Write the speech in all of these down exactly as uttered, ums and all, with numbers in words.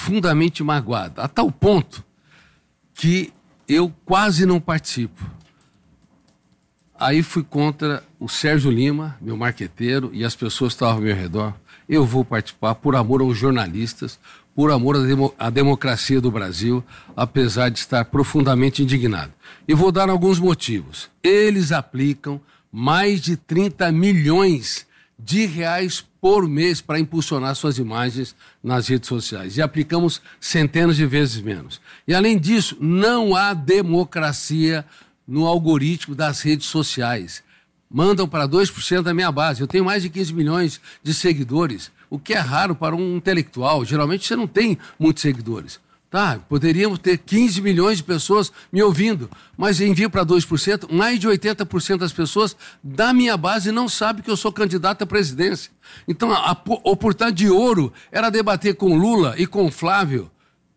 profundamente magoado, a tal ponto que eu quase não participo. Aí fui contra o Sérgio Lima, meu marqueteiro, e as pessoas que estavam ao meu redor. Eu vou participar por amor aos jornalistas, por amor à, demo, à democracia do Brasil, apesar de estar profundamente indignado. E vou dar alguns motivos. Eles aplicam mais de trinta milhões de reais por mês para impulsionar suas imagens nas redes sociais. E aplicamos centenas de vezes menos. E além disso, não há democracia no algoritmo das redes sociais. Mandam para dois por cento da minha base. Eu tenho mais de quinze milhões de seguidores, o que é raro para um intelectual. Geralmente você não tem muitos seguidores. Tá, poderíamos ter quinze milhões de pessoas me ouvindo, mas envio para dois por cento, mais de oitenta por cento das pessoas da minha base não sabem que eu sou candidato à presidência. Então a, a oportunidade de ouro era debater com Lula e com Flávio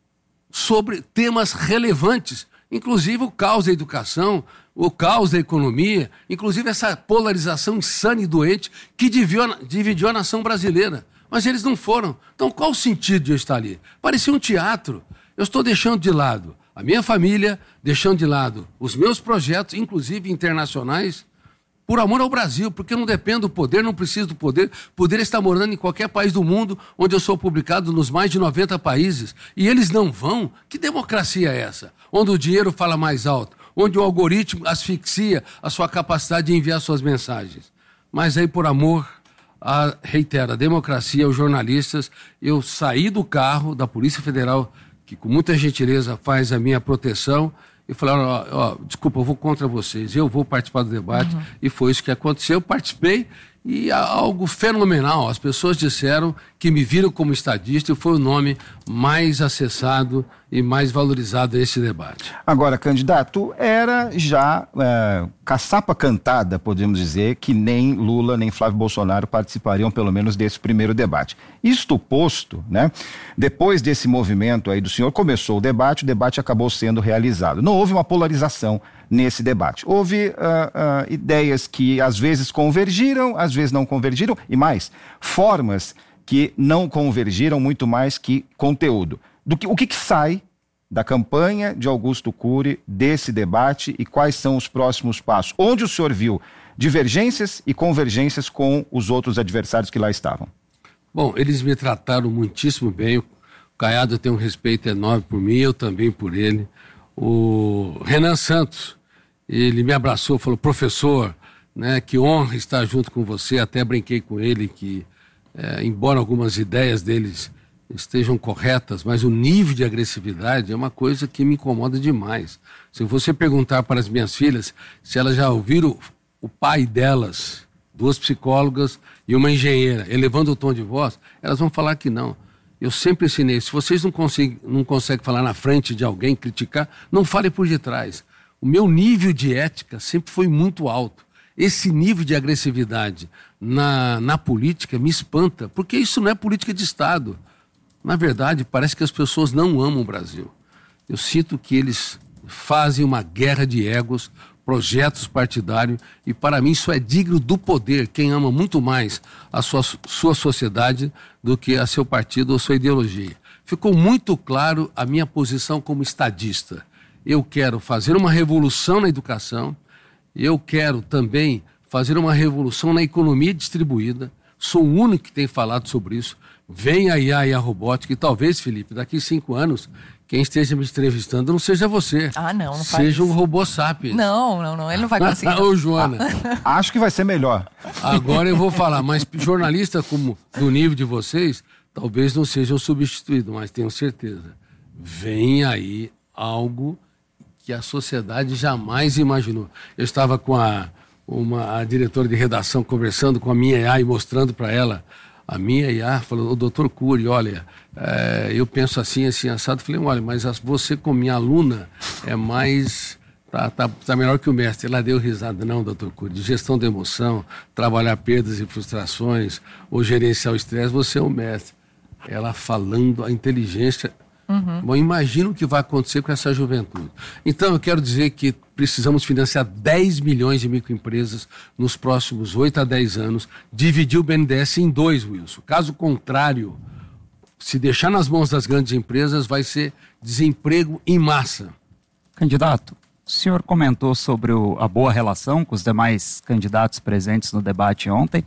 sobre temas relevantes, inclusive o caos da educação, o caos da economia, inclusive essa polarização insana e doente que dividiu, dividiu a nação brasileira. Mas eles não foram. Então qual o sentido de eu estar ali? Parecia um teatro. Eu estou deixando de lado a minha família, deixando de lado os meus projetos, inclusive internacionais, por amor ao Brasil, porque eu não dependo do poder, não preciso do poder. Poder está morando em qualquer país do mundo, onde eu sou publicado nos mais de noventa países. E eles não vão? Que democracia é essa? Onde o dinheiro fala mais alto, onde o algoritmo asfixia a sua capacidade de enviar suas mensagens. Mas aí, por amor, a, reitero, a democracia, os jornalistas, eu saí do carro da Polícia Federal, que com muita gentileza faz a minha proteção, e falaram, ó, ó, desculpa, eu vou contra vocês, eu vou participar do debate, uhum. E foi isso que aconteceu, eu participei, e algo fenomenal, as pessoas disseram que me viram como estadista e foi o nome mais acessado e mais valorizado desse debate. Agora, candidato, era já é, caçapa cantada, podemos dizer, que nem Lula nem Flávio Bolsonaro participariam pelo menos desse primeiro debate. Isto posto, né, depois desse movimento aí do senhor, começou o debate, o debate acabou sendo realizado. Não houve uma polarização nesse debate. Houve uh, uh, ideias que às vezes convergiram, às vezes não convergiram, e mais, formas que não convergiram muito mais que conteúdo. Do que, o que, que sai da campanha de Augusto Cury desse debate e quais são os próximos passos? Onde o senhor viu divergências e convergências com os outros adversários que lá estavam? Bom, eles me trataram muitíssimo bem. O Caiado tem um respeito enorme por mim, eu também por ele. O Renan Santos, ele me abraçou, falou, professor, né, que honra estar junto com você. Até brinquei com ele que, é, embora algumas ideias deles estejam corretas, mas o nível de agressividade é uma coisa que me incomoda demais. Se você perguntar para as minhas filhas se elas já ouviram o pai delas, duas psicólogas e uma engenheira, elevando o tom de voz, elas vão falar que não. Eu sempre ensinei, se vocês não conseguem, não conseguem falar na frente de alguém, criticar, não fale por detrás. O meu nível de ética sempre foi muito alto. Esse nível de agressividade na, na política me espanta, porque isso não é política de Estado. Na verdade, parece que as pessoas não amam o Brasil. Eu sinto que eles fazem uma guerra de egos, projetos partidários, e para mim isso é digno do poder, quem ama muito mais a sua, sua sociedade do que a seu partido ou sua ideologia. Ficou muito claro a minha posição como estadista. Eu quero fazer uma revolução na educação, eu quero também fazer uma revolução na economia distribuída, sou o único que tem falado sobre isso. Vem a I A e a robótica, e talvez, Felipe, daqui a cinco anos, quem esteja me entrevistando não seja você. Ah, não, não faz Seja isso. um robô sapiens. Não, não, não, ele não vai conseguir. Ô, Joana. Ah, acho que vai ser melhor. Agora eu vou falar, mas jornalista como do nível de vocês, talvez não sejam substituídos, mas tenho certeza. Vem aí algo que a sociedade jamais imaginou. Eu estava com a, uma, a diretora de redação conversando com a minha I A e mostrando para ela a minha I A, falou, o doutor Cury, olha, é, eu penso assim, assim, assado. Falei, olha, mas você como minha aluna é mais, tá, tá, tá melhor que o mestre. Ela deu risada, não, doutor Cury, de gestão de emoção, trabalhar perdas e frustrações, ou gerenciar o estresse, você é o mestre. Ela falando a inteligência. Uhum. Bom, imagina o que vai acontecer com essa juventude. Então, eu quero dizer que precisamos financiar dez milhões de microempresas nos próximos oito a dez anos, dividir o B N D E S em dois, Wilson. Caso contrário, se deixar nas mãos das grandes empresas, vai ser desemprego em massa. Candidato, o senhor comentou sobre o, a boa relação com os demais candidatos presentes no debate ontem.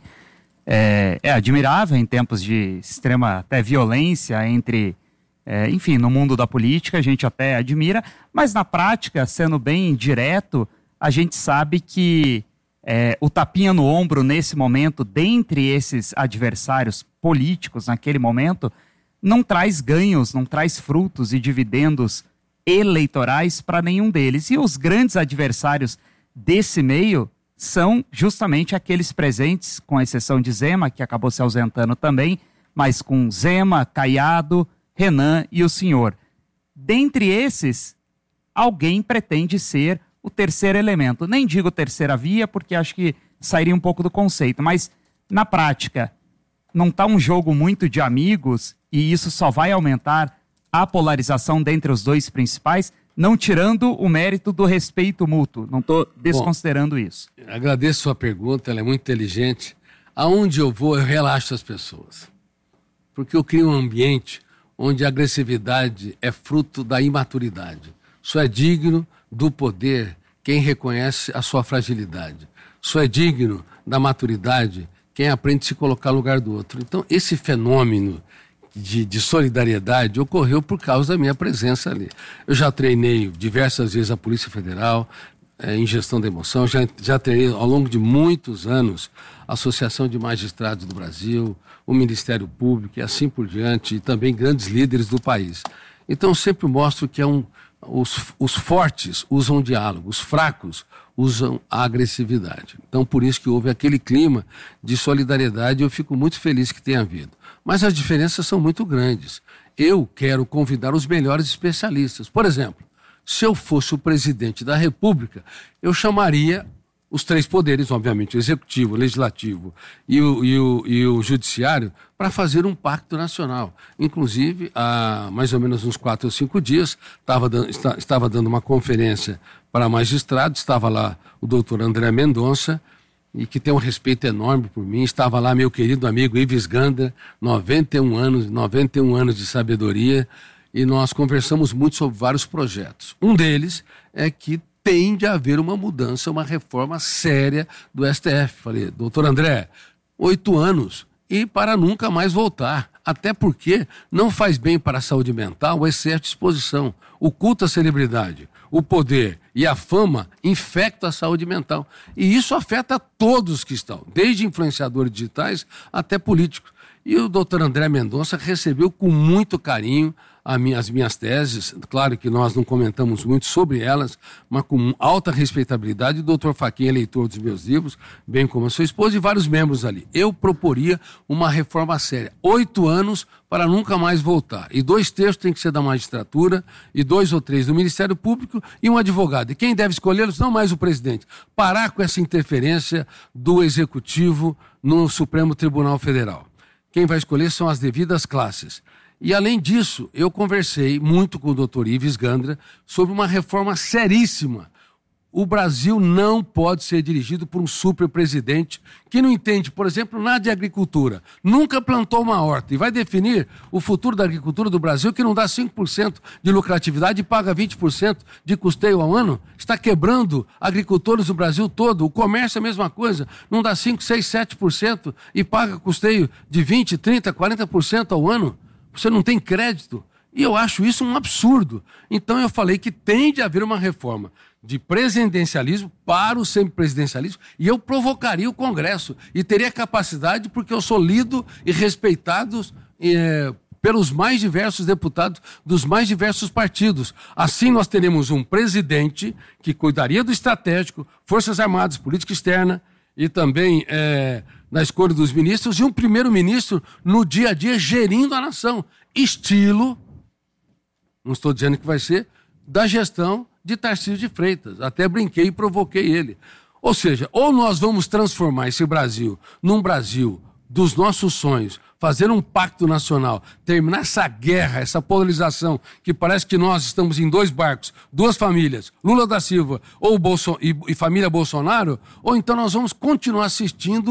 É, é admirável em tempos de extrema até violência entre, é, enfim, no mundo da política, a gente até admira, mas na prática, sendo bem direto, a gente sabe que é, o tapinha no ombro nesse momento, dentre esses adversários políticos naquele momento, não traz ganhos, não traz frutos e dividendos eleitorais para nenhum deles. E os grandes adversários desse meio são justamente aqueles presentes, com exceção de Zema, que acabou se ausentando também, mas com Zema, Caiado, Renan e o senhor. Dentre esses, alguém pretende ser o terceiro elemento. Nem digo terceira via, porque acho que sairia um pouco do conceito, mas na prática, não está um jogo muito de amigos e isso só vai aumentar a polarização dentre os dois principais, não tirando o mérito do respeito mútuo. Não estou desconsiderando Bom, isso. Agradeço a sua pergunta, ela é muito inteligente. Aonde eu vou, eu relaxo as pessoas. Porque eu crio um ambiente onde a agressividade é fruto da imaturidade. Só é digno do poder quem reconhece a sua fragilidade. Só é digno da maturidade quem aprende a se colocar no lugar do outro. Então, esse fenômeno De, de solidariedade ocorreu por causa da minha presença ali. Eu já treinei diversas vezes a Polícia Federal é, em gestão da emoção, já, já treinei ao longo de muitos anos a Associação de Magistrados do Brasil, o Ministério Público e assim por diante, e também grandes líderes do país. Então eu sempre mostro que é um, os, os fortes usam diálogo, os fracos usam a agressividade. Então por isso que houve aquele clima de solidariedade e eu fico muito feliz que tenha havido. Mas as diferenças são muito grandes. Eu quero convidar os melhores especialistas. Por exemplo, se eu fosse o presidente da República, eu chamaria os três poderes, obviamente, o executivo, o legislativo e o, e o, e o judiciário, para fazer um pacto nacional. Inclusive, há mais ou menos uns quatro ou cinco dias, estava dando, estava dando uma conferência para magistrados, estava lá o doutor André Mendonça, e que tem um respeito enorme por mim. Estava lá meu querido amigo Ives Gandra, noventa e um anos, noventa e um anos de sabedoria, e nós conversamos muito sobre vários projetos. Um deles é que tem de haver uma mudança, uma reforma séria do S T F. Falei, doutor André, oito anos e para nunca mais voltar. Até porque não faz bem para a saúde mental o excesso de exposição. O culto à celebridade, o poder e a fama infectam a saúde mental. E isso afeta todos que estão, desde influenciadores digitais até políticos. E o doutor André Mendonça recebeu com muito carinho a minha, as minhas teses. Claro que nós não comentamos muito sobre elas, mas com alta respeitabilidade. O doutor Fachin é leitor dos meus livros, bem como a sua esposa e vários membros ali. Eu proporia uma reforma séria. Oito anos para nunca mais voltar. E dois terços tem que ser da magistratura, e dois ou três do Ministério Público e um advogado. E quem deve escolhê-los? Não mais o presidente. Parar com essa interferência do Executivo no Supremo Tribunal Federal. Quem vai escolher são as devidas classes. E, além disso, eu conversei muito com o doutor Ives Gandra sobre uma reforma seríssima. O Brasil não pode ser dirigido por um superpresidente que não entende, por exemplo, nada de agricultura, nunca plantou uma horta e vai definir o futuro da agricultura do Brasil, que não dá cinco por cento de lucratividade e paga vinte por cento de custeio ao ano. Está quebrando agricultores do Brasil todo. O comércio é a mesma coisa, não dá cinco, seis, sete por cento e paga custeio de vinte, trinta, quarenta por cento ao ano. Você não tem crédito. E eu acho isso um absurdo. Então eu falei que tem de haver uma reforma de presidencialismo para o semipresidencialismo, e eu provocaria o Congresso e teria capacidade, porque eu sou lido e respeitado eh, pelos mais diversos deputados dos mais diversos partidos. Assim nós teremos um presidente que cuidaria do estratégico, Forças Armadas, política externa e também eh, na escolha dos ministros, e um primeiro-ministro no dia a dia gerindo a nação, estilo, não estou dizendo que vai ser, da gestão de Tarcísio de Freitas. Até brinquei e provoquei ele. Ou seja, ou nós vamos transformar esse Brasil num Brasil dos nossos sonhos, fazer um pacto nacional, terminar essa guerra, essa polarização, que parece que nós estamos em dois barcos, duas famílias, Lula da Silva ou Bolso- e, e família Bolsonaro, ou então nós vamos continuar assistindo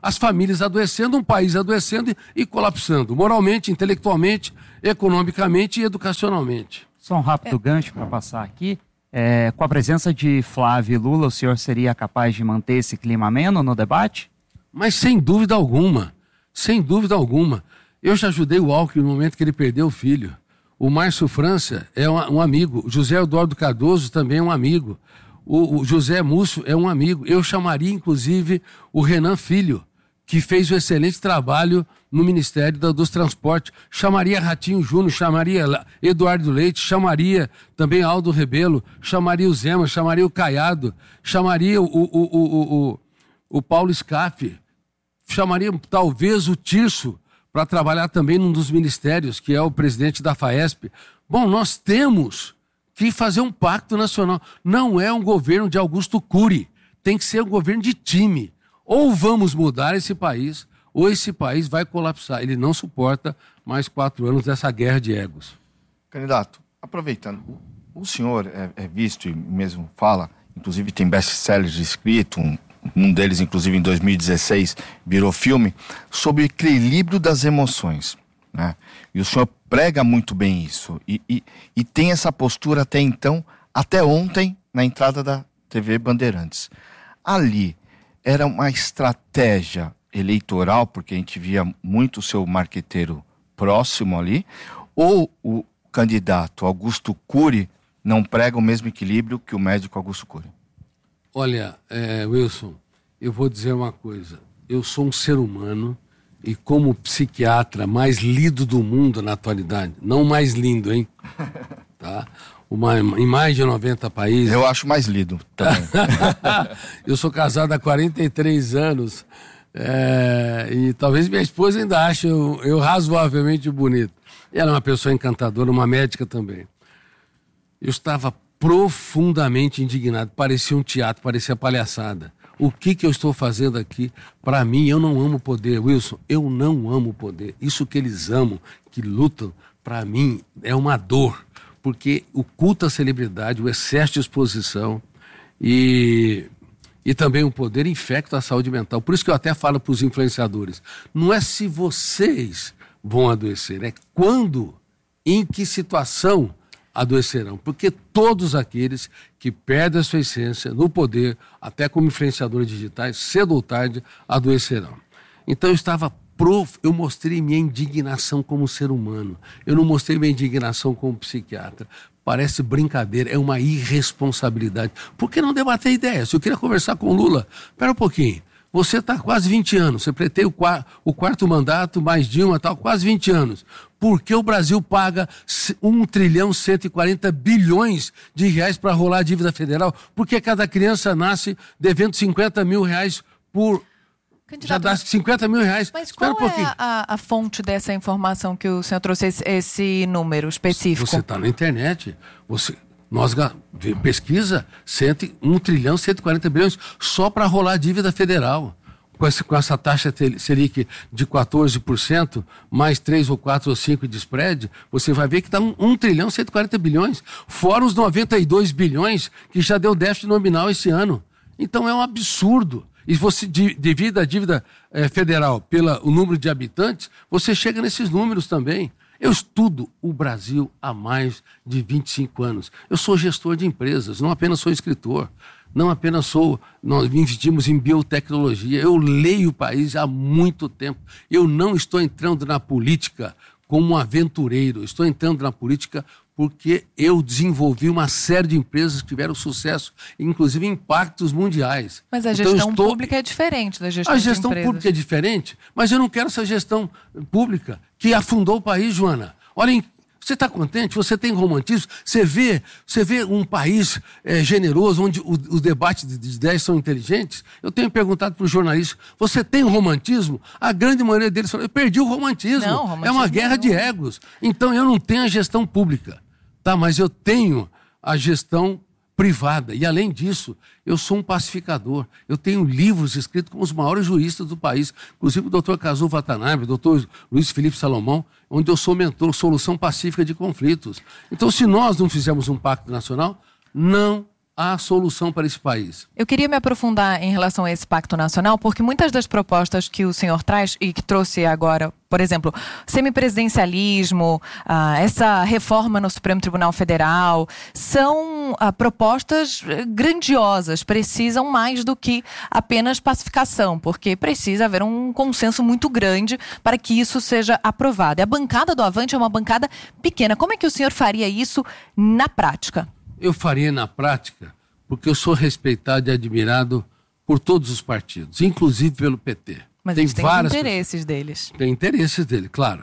as famílias adoecendo, um país adoecendo e, e colapsando, moralmente, intelectualmente, economicamente e educacionalmente. Só um rápido é. gancho para passar aqui. É, com a presença de Flávio e Lula, o senhor seria capaz de manter esse clima ameno no debate? Mas sem dúvida alguma, sem dúvida alguma. Eu já ajudei o Alckmin no momento que ele perdeu o filho. O Márcio França é um, um amigo, o José Eduardo Cardoso também é um amigo, o, o José Múcio é um amigo. Eu chamaria, inclusive, o Renan Filho, que fez um excelente trabalho no Ministério da, dos Transportes. Chamaria Ratinho Júnior, chamaria Eduardo Leite, chamaria também Aldo Rebelo, chamaria o Zema, chamaria o Caiado, chamaria o, o, o, o, o, o Paulo Scaff, chamaria talvez o Tirso para trabalhar também num dos ministérios, que é o presidente da FAESP. Bom, nós temos que fazer um pacto nacional. Não é um governo de Augusto Cury, tem que ser um governo de time. Ou vamos mudar esse país, ou esse país vai colapsar. Ele não suporta mais quatro anos dessa guerra de egos. Candidato, aproveitando, o senhor é, é visto e mesmo fala, inclusive tem best-sellers escrito, um, um deles, inclusive, em dois mil e dezesseis, virou filme, sobre o equilíbrio das emoções, né? E o senhor prega muito bem isso. E, e, e tem essa postura até então, até ontem, na entrada da T V Bandeirantes. Ali, era uma estratégia eleitoral, porque a gente via muito o seu marqueteiro próximo ali, ou o candidato Augusto Cury não prega o mesmo equilíbrio que o médico Augusto Cury? Olha, é, Wilson, eu vou dizer uma coisa. Eu sou um ser humano e como psiquiatra mais lido do mundo na atualidade, não mais lindo, hein? Tá? Uma, em mais de noventa países. Eu acho mais lido também. Eu sou casado há quarenta e três anos é, e talvez minha esposa ainda ache eu, eu razoavelmente bonito. Ela é uma pessoa encantadora, uma médica também. Eu estava profundamente indignado, parecia um teatro, parecia palhaçada. O que, que eu estou fazendo aqui? Para mim, eu não amo poder, Wilson, eu não amo poder. Isso que eles amam, que lutam, para mim é uma dor. Porque o culto à celebridade, o excesso de exposição e, e também o poder infecta a saúde mental. Por isso que eu até falo para os influenciadores, não é se vocês vão adoecer, é quando, em que situação adoecerão. Porque todos aqueles que perdem a sua essência no poder, até como influenciadores digitais, cedo ou tarde adoecerão. Então eu estava Prof, eu mostrei minha indignação como ser humano. Eu não mostrei minha indignação como psiquiatra. Parece brincadeira, é uma irresponsabilidade. Por que não debater ideias? Eu queria conversar com o Lula. Espera um pouquinho. Você está quase vinte anos. Você pretende o, qua- o quarto mandato, mais Dilma, tal, quase vinte anos. Por que o Brasil paga um trilhão cento e quarenta bilhões de reais para rolar a dívida federal? Por que cada criança nasce devendo cinquenta mil reais por... Candidato, já dá cinquenta mil reais. Mas qual um é a, a fonte dessa informação que o senhor trouxe, esse, esse número específico? Você está na internet. Você, nós pesquisa um trilhão cento e quarenta bilhões só para rolar a dívida federal. Com essa, com essa taxa Selic de quatorze por cento, mais três ou quatro ou cinco de spread, você vai ver que está um trilhão cento e quarenta bilhões. Fora os noventa e dois bilhões que já deu déficit nominal esse ano. Então é um absurdo. E você divide a dívida eh, federal pelo número de habitantes, você chega nesses números também. Eu estudo o Brasil há mais de vinte e cinco anos. Eu sou gestor de empresas, não apenas sou escritor, não apenas sou... Nós investimos em biotecnologia, eu leio o país há muito tempo. Eu não estou entrando na política como um aventureiro, estou entrando na política porque eu desenvolvi uma série de empresas que tiveram sucesso, inclusive impactos mundiais. Mas a gestão então, estou... pública é diferente da gestão de empresas. A gestão pública é diferente, mas eu não quero essa gestão pública que afundou o país, Joana. Olhem, você está contente? Você tem romantismo? Você vê, você vê um país é, generoso, onde os debates de ideias são inteligentes? Eu tenho perguntado para os jornalistas, você tem romantismo? A grande maioria deles falou, eu perdi o romantismo. Não, romantismo é uma guerra não. de egos. Então eu não tenho a gestão pública. Tá, mas eu tenho a gestão privada. E, além disso, eu sou um pacificador. Eu tenho livros escritos com os maiores juristas do país, inclusive o doutor Kazu Watanabe, o doutor Luiz Felipe Salomão, onde eu sou mentor, solução pacífica de conflitos. Então, se nós não fizermos um pacto nacional, não a solução para esse país. Eu queria me aprofundar em relação a esse Pacto Nacional, porque muitas das propostas que o senhor traz e que trouxe agora, por exemplo, semipresidencialismo, ah, essa reforma no Supremo Tribunal Federal, são ah, propostas grandiosas, precisam mais do que apenas pacificação, porque precisa haver um consenso muito grande para que isso seja aprovado. E a bancada do Avante é uma bancada pequena. Como é que o senhor faria isso na prática? Eu faria na prática porque eu sou respeitado e admirado por todos os partidos, inclusive pelo P T. Mas tem eles têm várias os interesses pessoas. deles. Tem interesses dele, claro.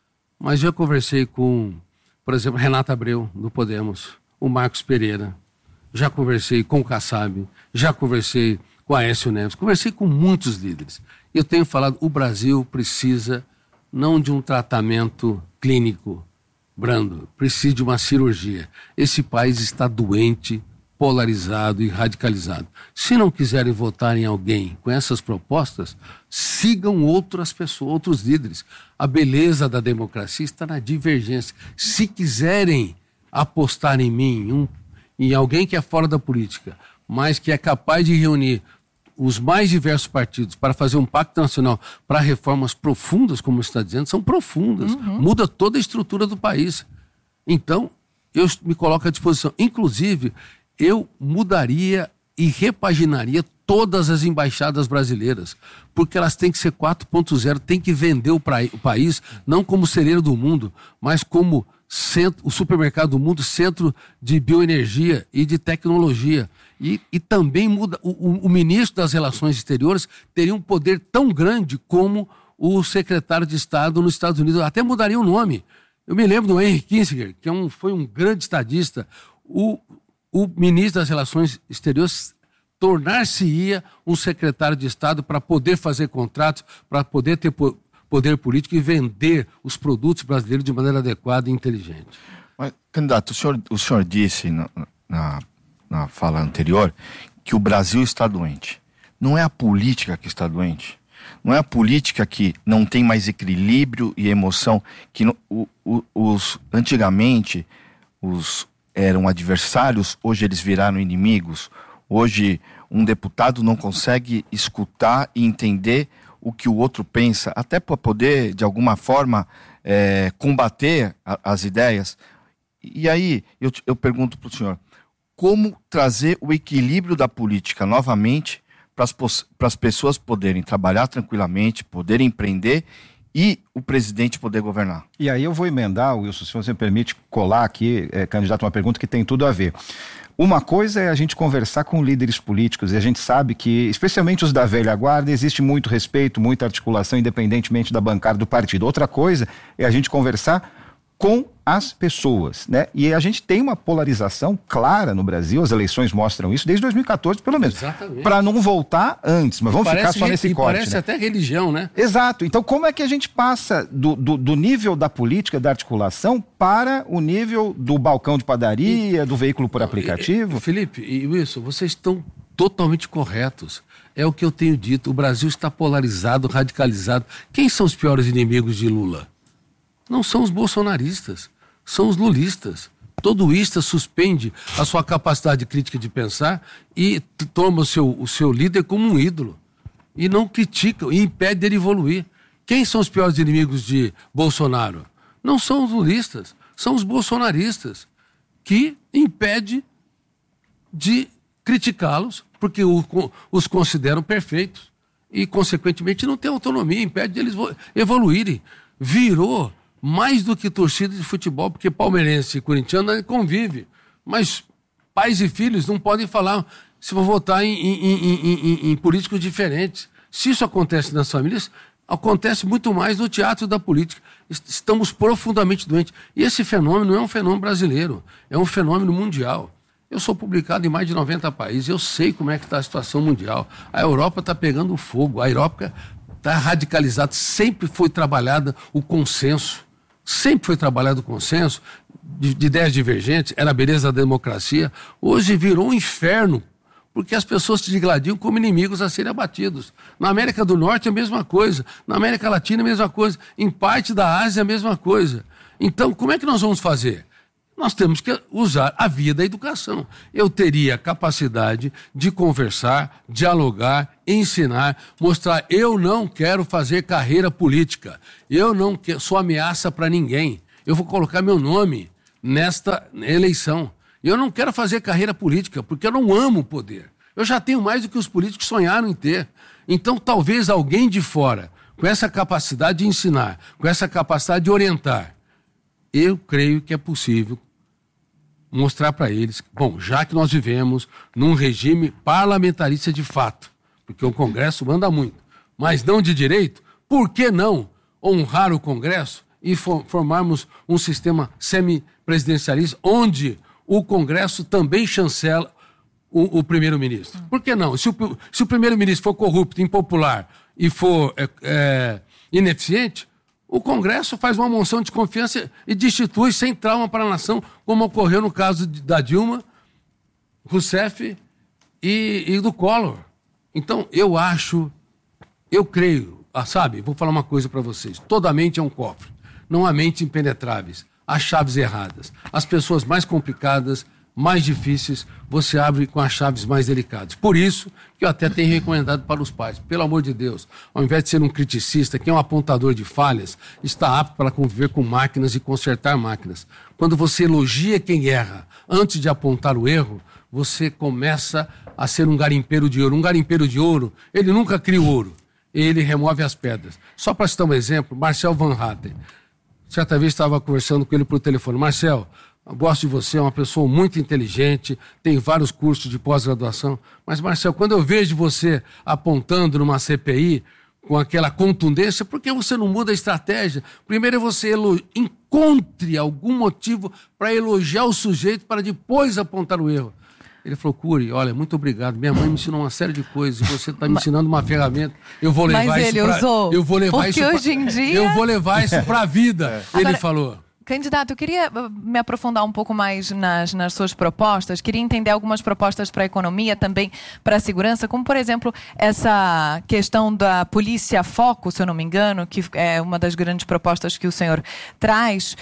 Mas eu conversei com, por exemplo, Renata Abreu, do Podemos, o Marcos Pereira, já conversei com o Kassab, já conversei com a Aécio Neves, conversei com muitos líderes. Eu tenho falado, o Brasil precisa não de um tratamento clínico brando, precisa de uma cirurgia. Esse país está doente, polarizado e radicalizado. Se não quiserem votar em alguém com essas propostas, sigam outras pessoas, outros líderes. A beleza da democracia está na divergência. Se quiserem apostar em mim, um, em alguém que é fora da política, mas que é capaz de reunir os mais diversos partidos para fazer um pacto nacional para reformas profundas, como você está dizendo, são profundas. Uhum. Muda toda a estrutura do país. Então, eu me coloco à disposição. Inclusive, eu mudaria e repaginaria todas as embaixadas brasileiras, porque elas têm que ser quatro ponto zero, tem que vender o, pra, o país, não como celeiro do mundo, mas como centro, o supermercado do mundo, centro de bioenergia e de tecnologia. E, e também muda, o, o, o ministro das Relações Exteriores teria um poder tão grande como o secretário de Estado nos Estados Unidos, até mudaria o nome. Eu me lembro do Henry Kissinger, que é um, foi um grande estadista, o, o ministro das Relações Exteriores tornar-se-ia um secretário de Estado para poder fazer contratos, para poder ter po- poder político e vender os produtos brasileiros de maneira adequada e inteligente. Mas, candidato, o senhor, o senhor disse na, na, na fala anterior que o Brasil está doente. Não é a política que está doente. Não é a política que não tem mais equilíbrio e emoção. Que no, o, o, os, antigamente os, eram adversários, hoje eles viraram inimigos. Hoje um deputado não consegue escutar e entender o que o outro pensa, até para poder, de alguma forma, é, combater a, as ideias. E aí, eu, eu pergunto para o senhor, como trazer o equilíbrio da política novamente para as pessoas poderem trabalhar tranquilamente, poderem empreender e o presidente poder governar? E aí eu vou emendar, Wilson, se você me permite colar aqui, é, candidato, uma pergunta que tem tudo a ver. Uma coisa é a gente conversar com líderes políticos, e a gente sabe que, especialmente os da velha guarda, existe muito respeito, muita articulação, independentemente da bancada do partido. Outra coisa é a gente conversar com as pessoas, né? E a gente tem uma polarização clara no Brasil, as eleições mostram isso desde dois mil e catorze, pelo menos. Para não voltar antes, mas vamos parece, ficar só nesse e corte. Parece né? até religião, né? Exato. Então, como é que a gente passa do, do, do nível da política, da articulação, para o nível do balcão de padaria, e, do veículo por aplicativo? E, e, Felipe e Wilson, vocês estão totalmente corretos. É o que eu tenho dito. O Brasil está polarizado, radicalizado. Quem são os piores inimigos de Lula? Não são os bolsonaristas, são os lulistas. Todo ista suspende a sua capacidade crítica de pensar e t- toma o seu, o seu líder como um ídolo. E não critica e impede dele evoluir. Quem são os piores inimigos de Bolsonaro? Não são os lulistas, são os bolsonaristas, que impede de criticá-los, porque o, os consideram perfeitos. E, consequentemente, não tem autonomia, impede deles evoluírem. Virou mais do que torcida de futebol, porque palmeirense e corintiano convive. Mas pais e filhos não podem falar se vão votar em, em, em, em, em políticos diferentes. Se isso acontece nas famílias, acontece muito mais no teatro da política. Estamos profundamente doentes. E esse fenômeno não é um fenômeno brasileiro, é um fenômeno mundial. Eu sou publicado em mais de noventa países, eu sei como é que está a situação mundial. A Europa está pegando fogo, a Europa está radicalizada, sempre foi trabalhada o consenso. Sempre foi trabalhado o consenso de, de ideias divergentes, era a beleza da democracia. Hoje virou um inferno, porque as pessoas se digladiam como inimigos a serem abatidos. Na América do Norte é a mesma coisa, na América Latina é a mesma coisa, em parte da Ásia é a mesma coisa. Então, como é que nós vamos fazer? Nós temos que usar a via da educação. Eu teria capacidade de conversar, dialogar, ensinar, mostrar. Eu não quero fazer carreira política. Eu não quero, sou ameaça para ninguém. Eu vou colocar meu nome nesta eleição. Eu não quero fazer carreira política porque eu não amo o poder. Eu já tenho mais do que os políticos sonharam em ter. Então, talvez alguém de fora, com essa capacidade de ensinar, com essa capacidade de orientar, eu creio que é possível mostrar para eles, bom, já que nós vivemos num regime parlamentarista de fato, porque o Congresso manda muito, mas não de direito, por que não honrar o Congresso e for, formarmos um sistema semipresidencialista onde o Congresso também chancela o, o primeiro-ministro? Por que não? Se o, se o primeiro-ministro for corrupto, impopular e for é, é, ineficiente, o Congresso faz uma moção de desconfiança e destitui sem trauma para a nação, como ocorreu no caso de, da Dilma, Rousseff e, e do Collor. Então, eu acho, eu creio, ah, sabe, vou falar uma coisa para vocês, toda mente é um cofre, não há mentes impenetráveis, há chaves erradas. As pessoas mais complicadas, mais difíceis, você abre com as chaves mais delicadas. Por isso que eu até tenho recomendado para os pais, pelo amor de Deus, ao invés de ser um criticista, que é um apontador de falhas, está apto para conviver com máquinas e consertar máquinas. Quando você elogia quem erra, antes de apontar o erro, você começa a ser um garimpeiro de ouro. Um garimpeiro de ouro, ele nunca cria o ouro, ele remove as pedras. Só para citar um exemplo, Marcel Van Hatten. Certa vez estava conversando com ele por telefone. Marcel, eu gosto de você, é uma pessoa muito inteligente, tem vários cursos de pós-graduação. Mas, Marcel, quando eu vejo você apontando numa C P I com aquela contundência, por que você não muda a estratégia? Primeiro você elo... encontre algum motivo para elogiar o sujeito para depois apontar o erro. Ele falou, Cury, olha, muito obrigado. Minha mãe me ensinou uma série de coisas e você está me ensinando uma ferramenta. Eu vou levar Mas isso ele pra... usou. Eu vou levar Porque isso hoje pra... em dia... Eu vou levar isso para a vida. Ele Agora... falou. Candidato, eu queria me aprofundar um pouco mais nas, nas suas propostas, queria entender algumas propostas para a economia, também para a segurança, como, por exemplo, essa questão da polícia foco, se eu não me engano, que é uma das grandes propostas que o senhor traz,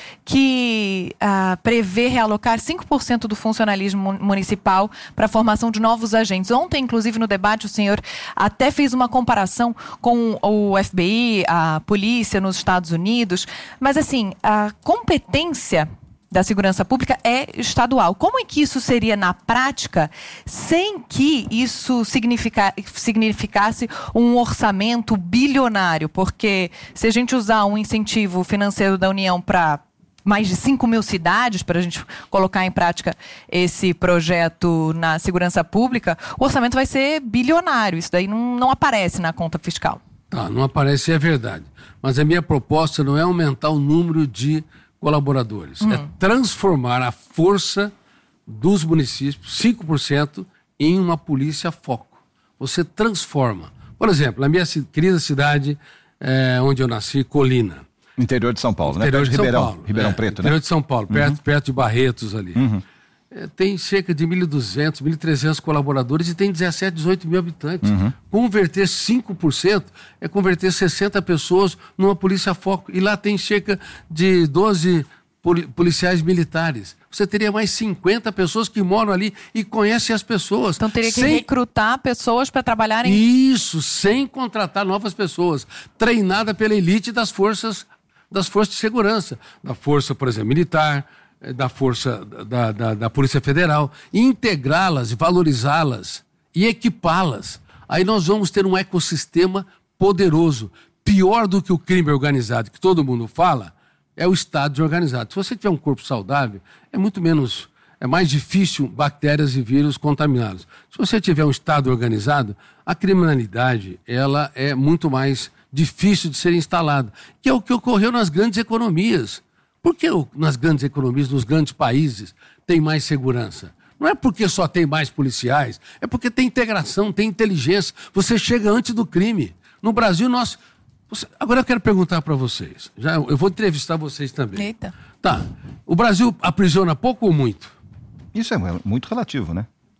que ah, prevê realocar cinco por cento do funcionalismo municipal para a formação de novos agentes. Ontem, inclusive, no debate, o senhor até fez uma comparação com o F B I, a polícia nos Estados Unidos, mas, assim, a competência competência da segurança pública é estadual. Como é que isso seria na prática sem que isso significa, significasse um orçamento bilionário? Porque se a gente usar um incentivo financeiro da União para mais de cinco mil cidades, para a gente colocar em prática esse projeto na segurança pública, o orçamento vai ser bilionário. Isso daí não, não aparece na conta fiscal. Tá, não aparece, é verdade. Mas a minha proposta não é aumentar o número de colaboradores. Hum. É transformar a força dos municípios, cinco por cento, em uma polícia foco. Você transforma. Por exemplo, na minha querida cidade, é, onde eu nasci, Colina. Interior de São Paulo, interior né? De Ribeirão, São Paulo. Ribeirão é, Preto, interior né? de São Paulo, perto, uhum. perto de Barretos ali. Uhum. É, tem cerca de mil e duzentos, mil e trezentos colaboradores e tem dezessete, dezoito mil habitantes. Uhum. Converter cinco por cento é converter sessenta pessoas numa polícia foco. E lá tem cerca de doze policiais militares. Você teria mais cinquenta pessoas que moram ali e conhecem as pessoas. Então teria que sem... recrutar pessoas para trabalharem... Isso, sem contratar novas pessoas. Treinada pela elite das forças, das forças de segurança. Da força, por exemplo, militar, da força da, da, da Polícia Federal. Integrá-las, valorizá-las e equipá-las. Aí nós vamos ter um ecossistema poderoso. Pior do que o crime organizado, que todo mundo fala, é o estado desorganizado. Se você tiver um corpo saudável, é muito menos, é mais difícil bactérias e vírus contaminados. Se você tiver um estado organizado, a criminalidade, ela é muito mais difícil de ser instalada, que é o que ocorreu nas grandes economias. Por que nas grandes economias, nos grandes países, tem mais segurança? Não é porque só tem mais policiais, é porque tem integração, tem inteligência. Você chega antes do crime. No Brasil, nós... Agora eu quero perguntar para vocês. Já, eu vou entrevistar vocês também. Eita. Tá. O Brasil aprisiona pouco ou muito? Isso é muito relativo, né?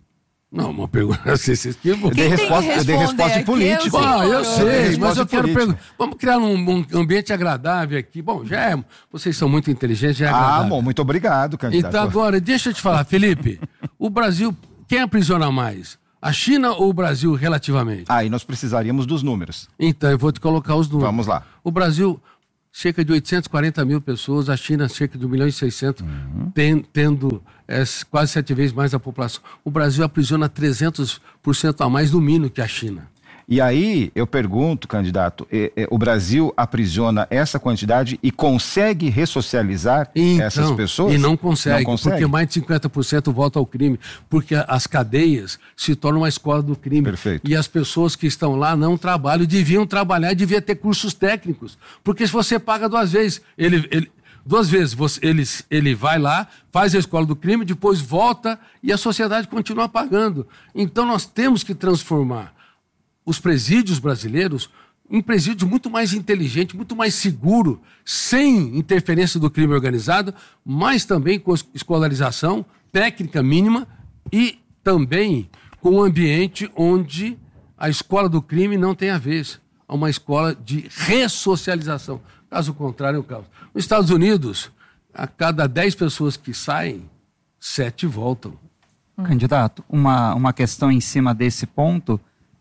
Não, uma pergunta assim, vocês que eu dei resposta, eu dei resposta política. Ah, eu sei, mas eu quero perguntar. Vamos criar um, um ambiente agradável aqui. Bom, já é. Vocês são muito inteligentes, já é agradável. Ah, bom, muito obrigado, candidato. Então agora, deixa eu te falar, Felipe. O Brasil, quem aprisiona mais? A China ou o Brasil relativamente? Ah, e nós precisaríamos dos números. Então, eu vou te colocar os números. Vamos lá. O Brasil, cerca de oitocentos e quarenta mil pessoas, a China, cerca de um milhão e seiscentos, uhum. ten, tendo é, quase sete vezes mais a população. O Brasil aprisiona trezentos por cento a mais no mínimo que a China. E aí, eu pergunto, candidato, eh, eh, o Brasil aprisiona essa quantidade e consegue ressocializar então, essas pessoas? E não consegue, não consegue, porque mais de cinquenta por cento volta ao crime, porque as cadeias se tornam uma escola do crime. Perfeito. E as pessoas que estão lá não trabalham, deviam trabalhar, deviam ter cursos técnicos, porque se você paga duas vezes, ele... ele Duas vezes, você, ele, ele vai lá, faz a escola do crime, depois volta e a sociedade continua pagando. Então nós temos que transformar os presídios brasileiros em presídios muito mais inteligentes, muito mais seguro, sem interferência do crime organizado, mas também com escolarização técnica mínima e também com um ambiente onde a escola do crime não tem a vez. É uma escola de ressocialização. Caso contrário, é o caos. Nos Estados Unidos, a cada dez pessoas que saem, sete voltam. Candidato, uma, uma questão em cima desse ponto,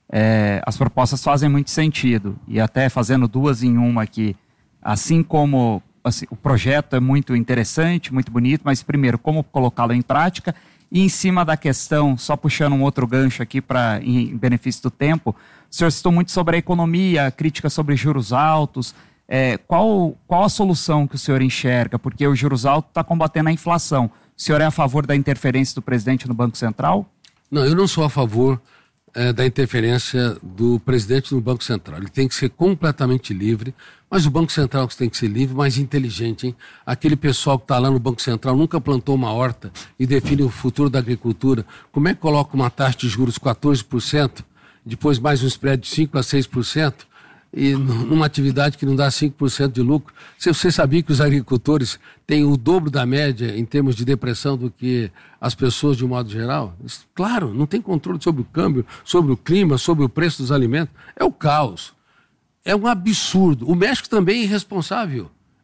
é, as propostas fazem muito sentido, e até fazendo duas em uma aqui, assim como assim, o projeto é muito interessante, muito bonito, mas primeiro, como colocá-lo em prática, e em cima da questão, só puxando um outro gancho aqui para em benefício do tempo, o senhor citou muito sobre a economia, a crítica sobre juros altos. É, qual, qual a solução que o senhor enxerga? Porque o juros altos está combatendo a inflação. O senhor é a favor da interferência do presidente no Banco Central? Não, eu não sou a favor é, da interferência do presidente no Banco Central. Ele tem que ser completamente livre, mas o Banco Central tem que ser livre, mas inteligente, hein? Aquele pessoal que está lá no Banco Central nunca plantou uma horta e define o futuro da agricultura. Como é que coloca uma taxa de juros quatorze por cento, depois mais um spread de cinco a seis por cento? E numa atividade que não dá cinco por cento de lucro. Você sabia que os agricultores têm o dobro da média em termos de depressão do que as pessoas de um modo geral? Claro, não tem controle sobre o câmbio, sobre o clima, sobre o preço dos alimentos. É o caos. É um absurdo. O México também é irresponsável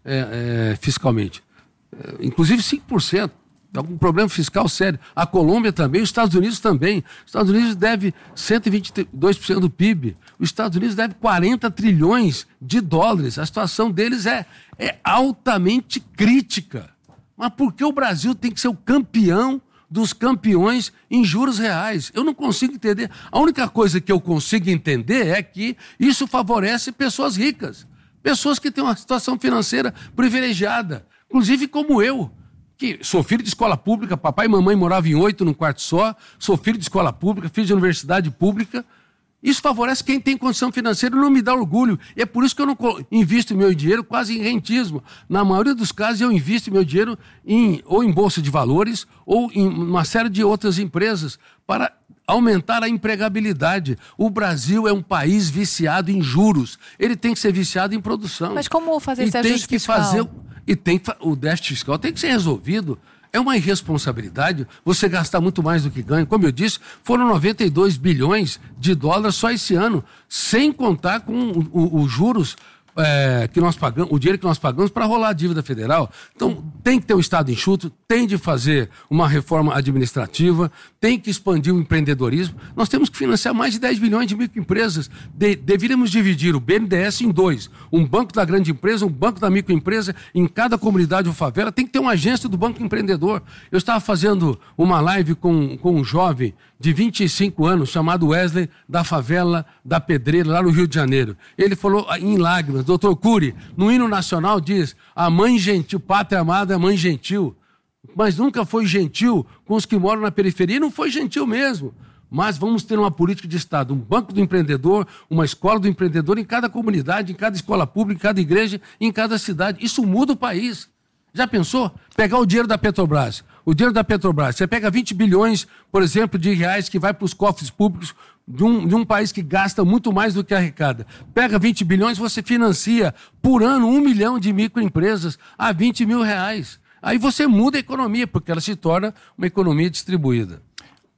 é, é, fiscalmente. É, inclusive cinco por cento. Está com um problema fiscal sério. A Colômbia também, os Estados Unidos também. Os Estados Unidos deve cento e vinte e dois por cento do P I B. Os Estados Unidos deve quarenta trilhões de dólares. A situação deles é, é altamente crítica. Mas por que o Brasil tem que ser o campeão dos campeões em juros reais? Eu não consigo entender. A única coisa que eu consigo entender é que isso favorece pessoas ricas. Pessoas que têm uma situação financeira privilegiada. Inclusive como eu. Que sou filho de escola pública, papai e mamãe moravam em oito num quarto só, sou filho de escola pública, filho de universidade pública. Isso favorece quem tem condição financeira e não me dá orgulho. E é por isso que eu não invisto meu dinheiro quase em rentismo. Na maioria dos casos eu invisto meu dinheiro em, ou em bolsa de valores ou em uma série de outras empresas para aumentar a empregabilidade. O Brasil é um país viciado em juros. Ele tem que ser viciado em produção. Mas como fazer e esse ajuste que fiscal? Fazer, e tem que, o déficit fiscal tem que ser resolvido. É uma irresponsabilidade você gastar muito mais do que ganha. Como eu disse, foram noventa e dois bilhões de dólares só esse ano, sem contar com os juros é, que nós pagamos, o dinheiro que nós pagamos para rolar a dívida federal. Então, tem que ter um Estado enxuto, tem de fazer uma reforma administrativa, tem que expandir o empreendedorismo. Nós temos que financiar mais de dez bilhões de microempresas. De, deveríamos dividir o B N D E S em dois. Um banco da grande empresa, um banco da microempresa. Em cada comunidade ou favela tem que ter uma agência do Banco Empreendedor. Eu estava fazendo uma live com, com um jovem de vinte e cinco anos, chamado Wesley, da favela da Pedreira, lá no Rio de Janeiro. Ele falou em lágrimas: doutor Cury, no hino nacional diz, a mãe gentil, pátria amada é mãe gentil, mas nunca foi gentil com os que moram na periferia, não foi gentil mesmo. Mas vamos ter uma política de Estado, um banco do empreendedor, uma escola do empreendedor em cada comunidade, em cada escola pública, em cada igreja, em cada cidade. Isso muda o país. Já pensou? Pegar o dinheiro da Petrobras. O dinheiro da Petrobras. Você pega vinte bilhões, por exemplo, de reais que vai para os cofres públicos de um, de um país que gasta muito mais do que arrecada. Pega vinte bilhões, você financia por ano um milhão de microempresas a vinte mil reais. Aí você muda a economia, porque ela se torna uma economia distribuída.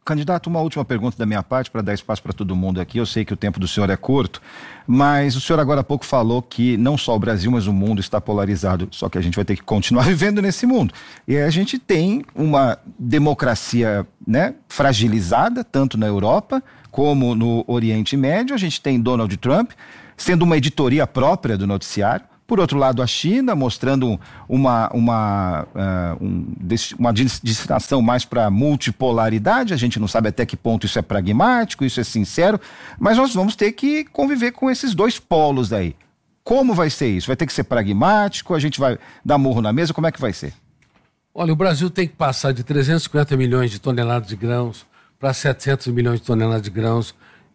Candidato, uma última pergunta da minha parte para dar espaço para todo mundo aqui. Eu sei que o tempo do senhor é curto, mas o senhor agora há pouco falou que não só o Brasil, mas o mundo está polarizado, só que a gente vai ter que continuar vivendo nesse mundo. E a gente tem uma democracia, né, fragilizada, tanto na Europa como no Oriente Médio. A gente tem Donald Trump sendo uma editoria própria do noticiário. Por outro lado, a China mostrando uma, uma, uh, um, uma destinação mais para multipolaridade. A gente não sabe até que ponto isso é pragmático, isso é sincero, mas nós vamos ter que conviver com esses dois polos aí. Como vai ser isso? Vai ter que ser pragmático? A gente vai dar murro na mesa? Como é que vai ser? Olha, o Brasil tem que passar de trezentos e cinquenta milhões de toneladas de grãos para setecentos milhões de toneladas de grãos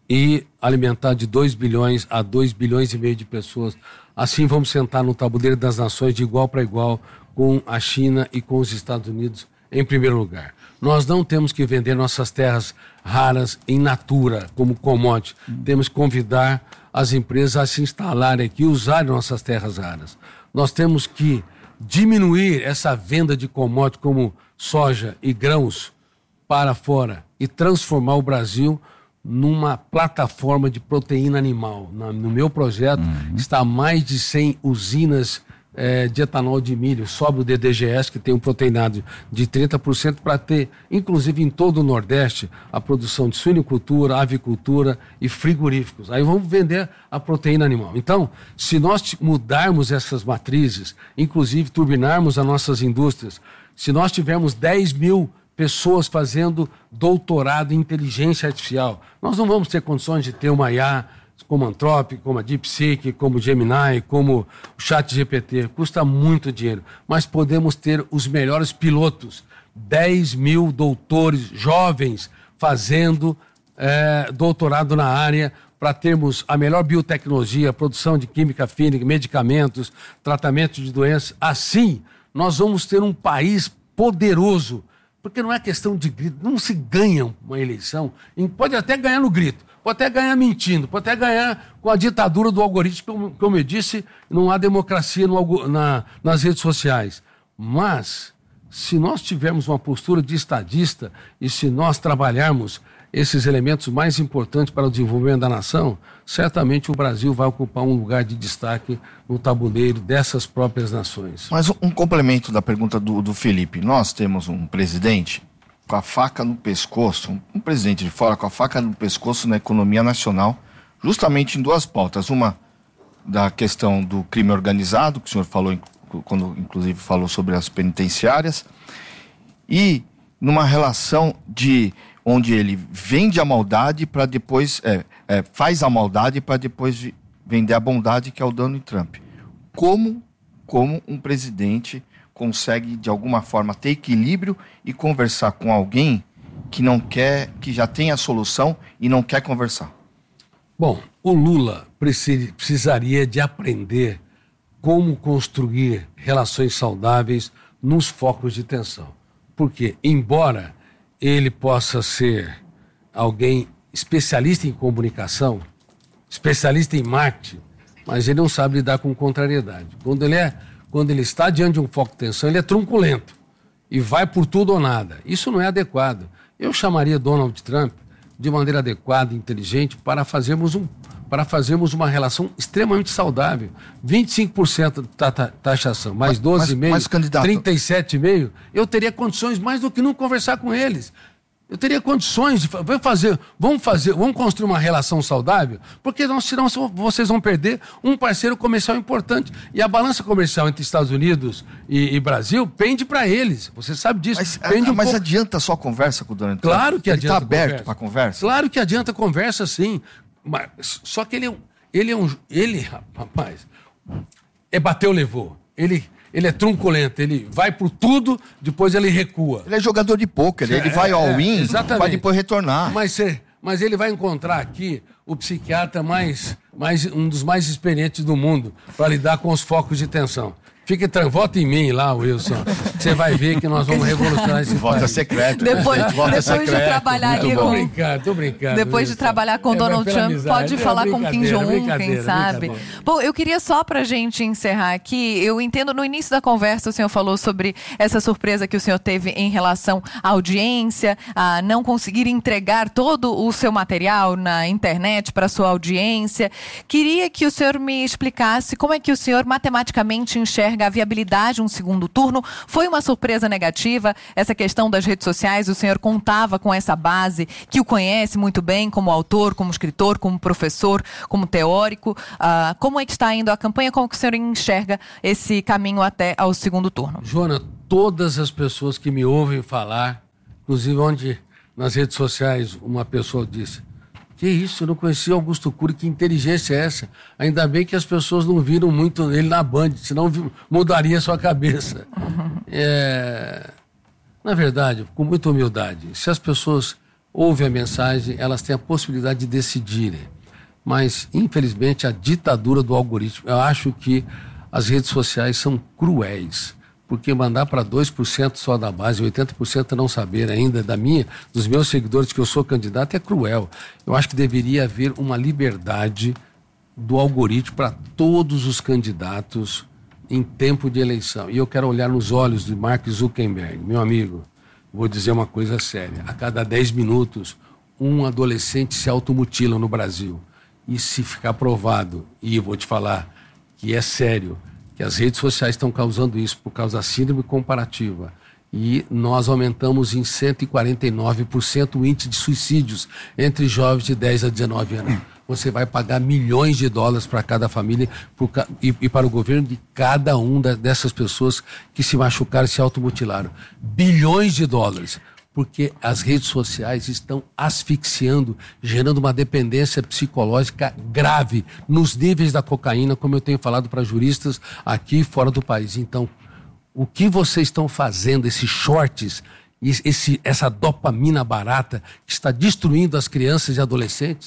e alimentar de dois bilhões a dois bilhões e meio de pessoas. Assim vamos sentar no tabuleiro das nações de igual para igual com a China e com os Estados Unidos em primeiro lugar. Nós não temos que vender nossas terras raras em natura, como commodity. Hum. Temos que convidar as empresas a se instalarem aqui e usarem nossas terras raras. Nós temos que diminuir essa venda de commodity como soja e grãos para fora e transformar o Brasil numa plataforma de proteína animal. Na, no meu projeto uhum. está mais de cem usinas é, de etanol de milho, sobe o D D G S, que tem um proteinado de trinta por cento, para ter, inclusive em todo o Nordeste, a produção de suinicultura, avicultura e frigoríficos. Aí vamos vender a proteína animal. Então, se nós mudarmos essas matrizes, inclusive turbinarmos as nossas indústrias, se nós tivermos dez mil pessoas fazendo doutorado em inteligência artificial, nós não vamos ter condições de ter uma I A como a Anthropic, como a DeepSeek, como o Gemini, como o ChatGPT. Custa muito dinheiro, mas podemos ter os melhores pilotos, dez mil doutores jovens fazendo é, doutorado na área, para termos a melhor biotecnologia, produção de química fina, medicamentos, tratamento de doenças. Assim, nós vamos ter um país poderoso. Porque não é questão de grito, não se ganha uma eleição, pode até ganhar no grito, pode até ganhar mentindo, pode até ganhar com a ditadura do algoritmo, como eu disse, não há democracia no, na, nas redes sociais. Mas, se nós tivermos uma postura de estadista e se nós trabalharmos esses elementos mais importantes para o desenvolvimento da nação, certamente o Brasil vai ocupar um lugar de destaque no tabuleiro dessas próprias nações. Mas um complemento da pergunta do, do Felipe. Nós temos um presidente com a faca no pescoço, um, um presidente de fora com a faca no pescoço na economia nacional, justamente em duas pautas. Uma da questão do crime organizado, que o senhor falou, quando inclusive falou sobre as penitenciárias, e numa relação de onde ele vende a maldade para depois, é, é, faz a maldade para depois vender a bondade, que é o Donald Trump. Como, como um presidente consegue, de alguma forma, ter equilíbrio e conversar com alguém que não quer, que já tem a solução e não quer conversar? Bom, o Lula precisaria de aprender como construir relações saudáveis nos focos de tensão. Porque, embora ele possa ser alguém especialista em comunicação, especialista em marketing, mas ele não sabe lidar com contrariedade. Quando ele, é, quando ele está diante de um foco de tensão, ele é truculento e vai por tudo ou nada. Isso não é adequado. Eu chamaria Donald Trump de maneira adequada e inteligente para fazermos, um, para fazermos uma relação extremamente saudável. vinte e cinco por cento de taxação, mais doze vírgula cinco por cento, trinta e sete vírgula cinco por cento, eu teria condições mais do que não conversar com eles. Eu teria condições de fazer, vamos fazer, vamos construir uma relação saudável, porque não, senão vocês vão perder um parceiro comercial importante. E a balança comercial entre Estados Unidos e, e Brasil pende para eles. Você sabe disso. Mas, pende um mas pouco... adianta só conversa com o Donald Trump? Claro que ele adianta. Ele está aberto conversa. para conversa? Claro que adianta conversa, sim. Mas, só que ele é um. Ele é um. Ele, rapaz, é bateu, levou. Ele. Ele é truculento, ele vai por tudo, depois ele recua. Ele é jogador de pôquer, ele é, vai all-in é, para depois retornar. Mas, mas ele vai encontrar aqui o psiquiatra mais, mais, um dos mais experientes do mundo para lidar com os focos de tensão. Fique tranquilo, vota em mim lá, Wilson. Você vai ver que nós vamos revolucionar esse Voto país. secreto. Depois, Voto depois secreto. de trabalhar ali Tô com... brincando, tô brincando. Depois de Wilson. trabalhar com É, Donald pela Trump, amizade. pode É, falar com Kim brincadeira, Jong-un, quem brincadeira, sabe. brincadeira. Bom, eu queria só pra gente encerrar aqui, eu entendo no início da conversa o senhor falou sobre essa surpresa que o senhor teve em relação à audiência, a não conseguir entregar todo o seu material na internet para sua audiência. Queria que o senhor me explicasse como é que o senhor matematicamente enxerga a viabilidade de um segundo turno. Foi uma surpresa negativa essa questão das redes sociais? O senhor contava com essa base que o conhece muito bem como autor, como escritor, como professor, como teórico. Ah, como é que está indo a campanha? Como que o senhor enxerga esse caminho até ao segundo turno? Joana, todas as pessoas que me ouvem falar, inclusive onde nas redes sociais uma pessoa disse: que isso, eu não conhecia Augusto Cury, que inteligência é essa? Ainda bem que as pessoas não viram muito ele na Band, senão mudaria a sua cabeça. É... Na verdade, com muita humildade, se as pessoas ouvem a mensagem, elas têm a possibilidade de decidirem. Mas, infelizmente, a ditadura do algoritmo, eu acho que as redes sociais são cruéis. Porque mandar para dois por cento só da base, oitenta por cento não saber ainda da minha, dos meus seguidores que eu sou candidato, é cruel. Eu acho que deveria haver uma liberdade do algoritmo para todos os candidatos em tempo de eleição. E eu quero olhar nos olhos de Mark Zuckerberg, meu amigo, vou dizer uma coisa séria. A cada dez minutos, um adolescente se automutila no Brasil. E se ficar provado, e eu vou te falar que é sério, que as redes sociais estão causando isso por causa da síndrome comparativa. E nós aumentamos em cento e quarenta e nove por cento o índice de suicídios entre jovens de dez a dezenove anos. Você vai pagar milhões de dólares para cada família por, e, e para o governo de cada uma da, dessas pessoas que se machucaram e se automutilaram. Bilhões de dólares. Porque as redes sociais estão asfixiando, gerando uma dependência psicológica grave nos níveis da cocaína, como eu tenho falado para juristas aqui e fora do país. Então, o que vocês estão fazendo, esses shorts, esse, essa dopamina barata que está destruindo as crianças e adolescentes,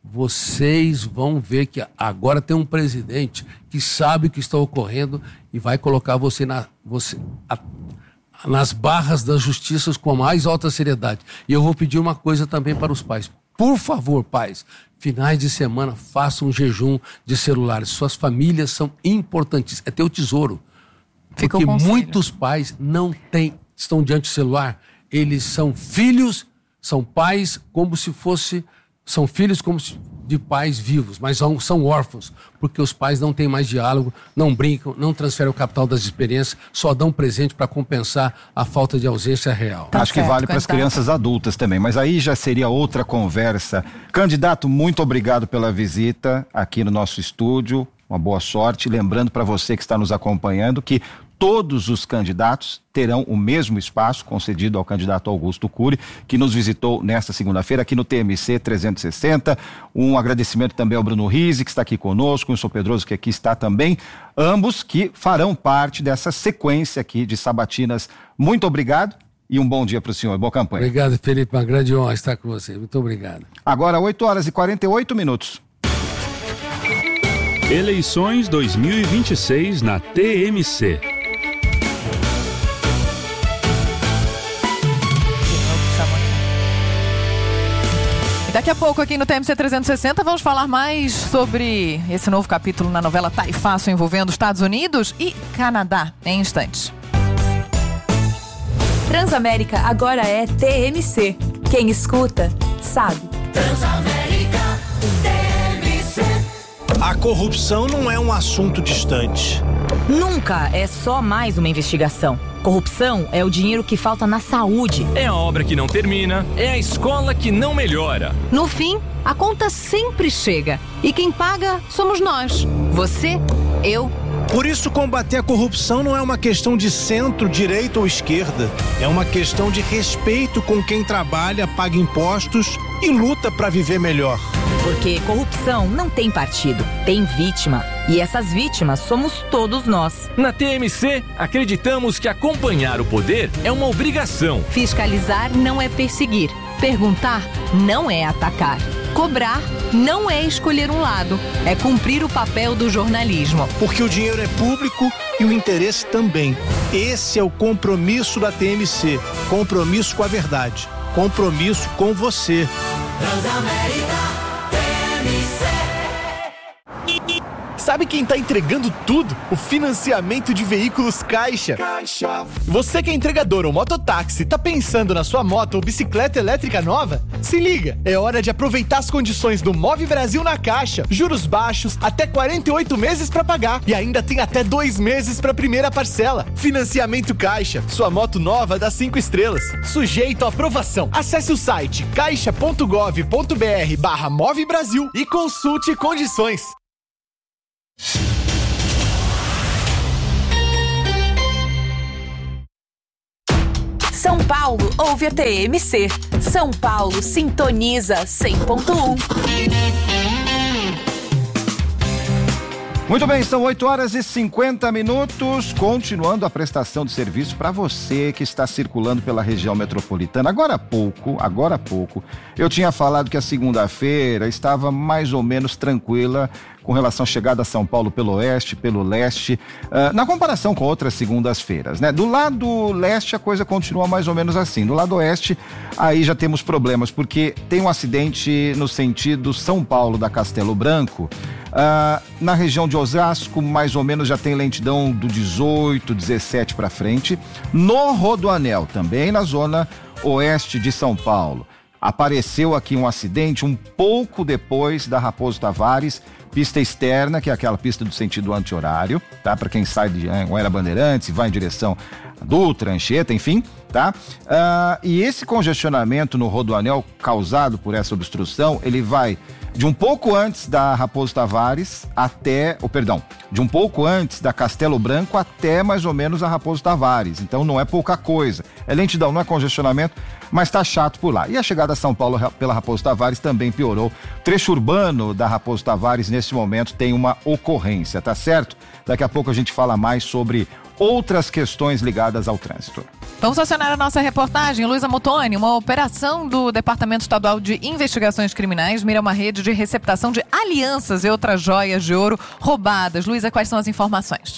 vocês vão ver que agora tem um presidente que sabe o que está ocorrendo e vai colocar você na... Você, a, nas barras das justiças com a mais alta seriedade. E eu vou pedir uma coisa também para os pais. Por favor, pais, finais de semana, façam um jejum de celulares. Suas famílias são importantíssimas. É teu tesouro. Fica Porque o conselho. muitos pais não têm, estão diante do celular. Eles são filhos, são pais como se fosse... São filhos como se, de pais vivos, mas são, são órfãos, porque os pais não têm mais diálogo, não brincam, não transferem o capital das experiências, só dão presente para compensar a falta de ausência real. Tá Acho certo, que vale para as candidato. crianças adultas também, mas aí já seria outra conversa. Candidato, muito obrigado pela visita aqui no nosso estúdio, uma boa sorte. Lembrando para você que está nos acompanhando que todos os candidatos terão o mesmo espaço concedido ao candidato Augusto Cury, que nos visitou nesta segunda-feira aqui no T M C trezentos e sessenta. Um agradecimento também ao Bruno Rizzi, que está aqui conosco, o Wilson Pedroso, que aqui está também. Ambos que farão parte dessa sequência aqui de sabatinas. Muito obrigado e um bom dia para o senhor. Boa campanha. Obrigado, Felipe. Uma grande honra estar com você. Muito obrigado. Agora, oito horas e quarenta e oito minutos. Eleições dois mil e vinte e seis na T M C. Daqui a pouco aqui no T M C trezentos e sessenta vamos falar mais sobre esse novo capítulo na novela Tá e Fácil envolvendo Estados Unidos e Canadá em instantes. Transamérica agora é T M C. Quem escuta, sabe. Transamérica, T M C. A corrupção não é um assunto distante. Nunca é só mais uma investigação. Corrupção é o dinheiro que falta na saúde. É a obra que não termina, é a escola que não melhora. No fim, a conta sempre chega. E quem paga somos nós. Você, eu. Por isso, combater a corrupção não é uma questão de centro, direita ou esquerda. É uma questão de respeito com quem trabalha, paga impostos e luta para viver melhor. Porque corrupção não tem partido, tem vítima. E essas vítimas somos todos nós. Na T M C, acreditamos que acompanhar o poder é uma obrigação. Fiscalizar não é perseguir. Perguntar não é atacar. Cobrar não é escolher um lado, é cumprir o papel do jornalismo. Porque o dinheiro é público e o interesse também. Esse é o compromisso da T M C. Compromisso com a verdade. Compromisso com você. Transamérica T M C. Sabe quem tá entregando tudo? O financiamento de veículos Caixa. Caixa. Você que é entregador ou mototáxi, tá pensando na sua moto ou bicicleta elétrica nova? Se liga, é hora de aproveitar as condições do Move Brasil na Caixa. Juros baixos, até quarenta e oito meses para pagar e ainda tem até dois meses para primeira parcela. Financiamento Caixa, sua moto nova dá cinco estrelas. Sujeito à aprovação. Acesse o site caixa ponto gov ponto br barra Move Brasil e consulte condições. São Paulo ouve a T M C. São Paulo sintoniza cem ponto um. Muito bem, são oito horas e cinquenta minutos, continuando a prestação de serviço para você que está circulando pela região metropolitana. Agora há pouco, agora há pouco, eu tinha falado que a segunda-feira estava mais ou menos tranquila com relação à chegada a São Paulo pelo oeste, pelo leste, uh, na comparação com outras segundas-feiras, né? Do lado leste a coisa continua mais ou menos assim, do lado oeste aí já temos problemas, porque tem um acidente no sentido São Paulo da Castelo Branco. Uh, na região de Osasco, mais ou menos já tem lentidão do dezoito, dezessete para frente. No Rodoanel, também na zona oeste de São Paulo, apareceu aqui um acidente um pouco depois da Raposo Tavares, pista externa, que é aquela pista do sentido anti-horário, tá? Para quem sai de Anhanguera Bandeirantes e vai em direção a Dutra, Anchieta, enfim, tá? Uh, e esse congestionamento no Rodoanel causado por essa obstrução, ele vai de um pouco antes da Raposo Tavares até, oh, perdão, de um pouco antes da Castelo Branco até mais ou menos a Raposo Tavares. Então não é pouca coisa. É lentidão, não é congestionamento, mas tá chato por lá. E a chegada a São Paulo pela Raposo Tavares também piorou. Trecho urbano da Raposo Tavares nesse momento tem uma ocorrência, tá certo? Daqui a pouco a gente fala mais sobre outras questões ligadas ao trânsito. Vamos acionar a nossa reportagem, Luísa Mutoni. Uma operação do Departamento Estadual de Investigações Criminais mira uma rede de receptação de alianças e outras joias de ouro roubadas. Luísa, quais são as informações?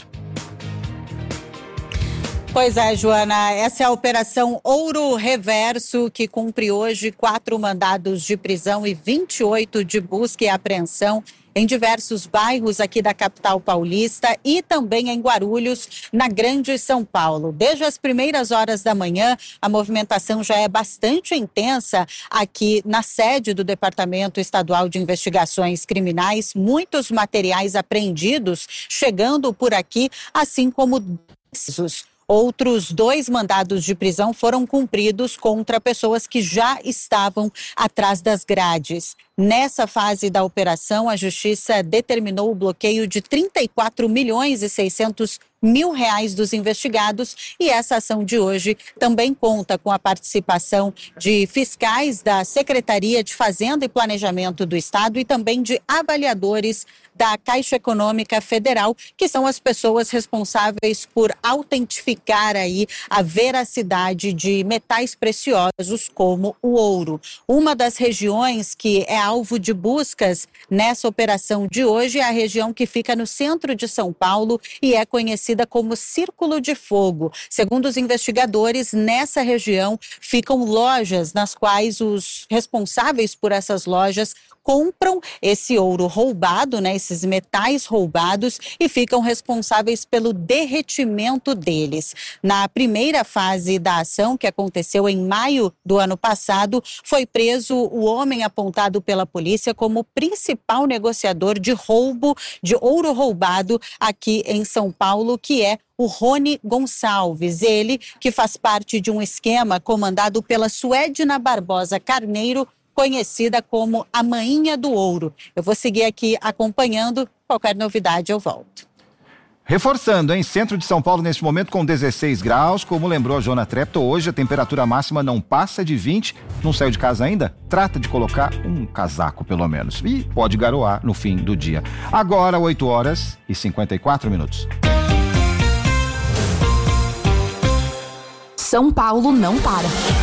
Pois é, Joana, essa é a Operação Ouro Reverso, que cumpre hoje quatro mandados de prisão e vinte e oito de busca e apreensão em diversos bairros aqui da capital paulista e também em Guarulhos, na Grande São Paulo. Desde as primeiras horas da manhã, a movimentação já é bastante intensa aqui na sede do Departamento Estadual de Investigações Criminais. Muitos materiais apreendidos chegando por aqui, assim como esses. Outros dois mandados de prisão foram cumpridos contra pessoas que já estavam atrás das grades. Nessa fase da operação, a Justiça determinou o bloqueio de trinta e quatro milhões e seiscentos mil reais dos investigados e essa ação de hoje também conta com a participação de fiscais da Secretaria de Fazenda e Planejamento do Estado e também de avaliadores da Caixa Econômica Federal, que são as pessoas responsáveis por autentificar aí a veracidade de metais preciosos como o ouro. Uma das regiões que é alvo de buscas nessa operação de hoje é a região que fica no centro de São Paulo e é conhecida como Círculo de Fogo. Segundo os investigadores, nessa região ficam lojas nas quais os responsáveis por essas lojas compram esse ouro roubado, né, esses metais roubados e ficam responsáveis pelo derretimento deles. Na primeira fase da ação, que aconteceu em maio do ano passado, foi preso o homem apontado pela polícia como principal negociador de roubo de ouro roubado aqui em São Paulo, que é o Rony Gonçalves, ele que faz parte de um esquema comandado pela Suedna Barbosa Carneiro, conhecida como a Mainha do Ouro. Eu vou seguir aqui acompanhando, qualquer novidade eu volto. Reforçando, em centro de São Paulo neste momento com dezesseis graus, como lembrou a Joana Trepto, hoje a temperatura máxima não passa de vinte, não saiu de casa ainda? Trata de colocar um casaco pelo menos e pode garoar no fim do dia. Agora oito horas e cinquenta e quatro minutos. São Paulo não para.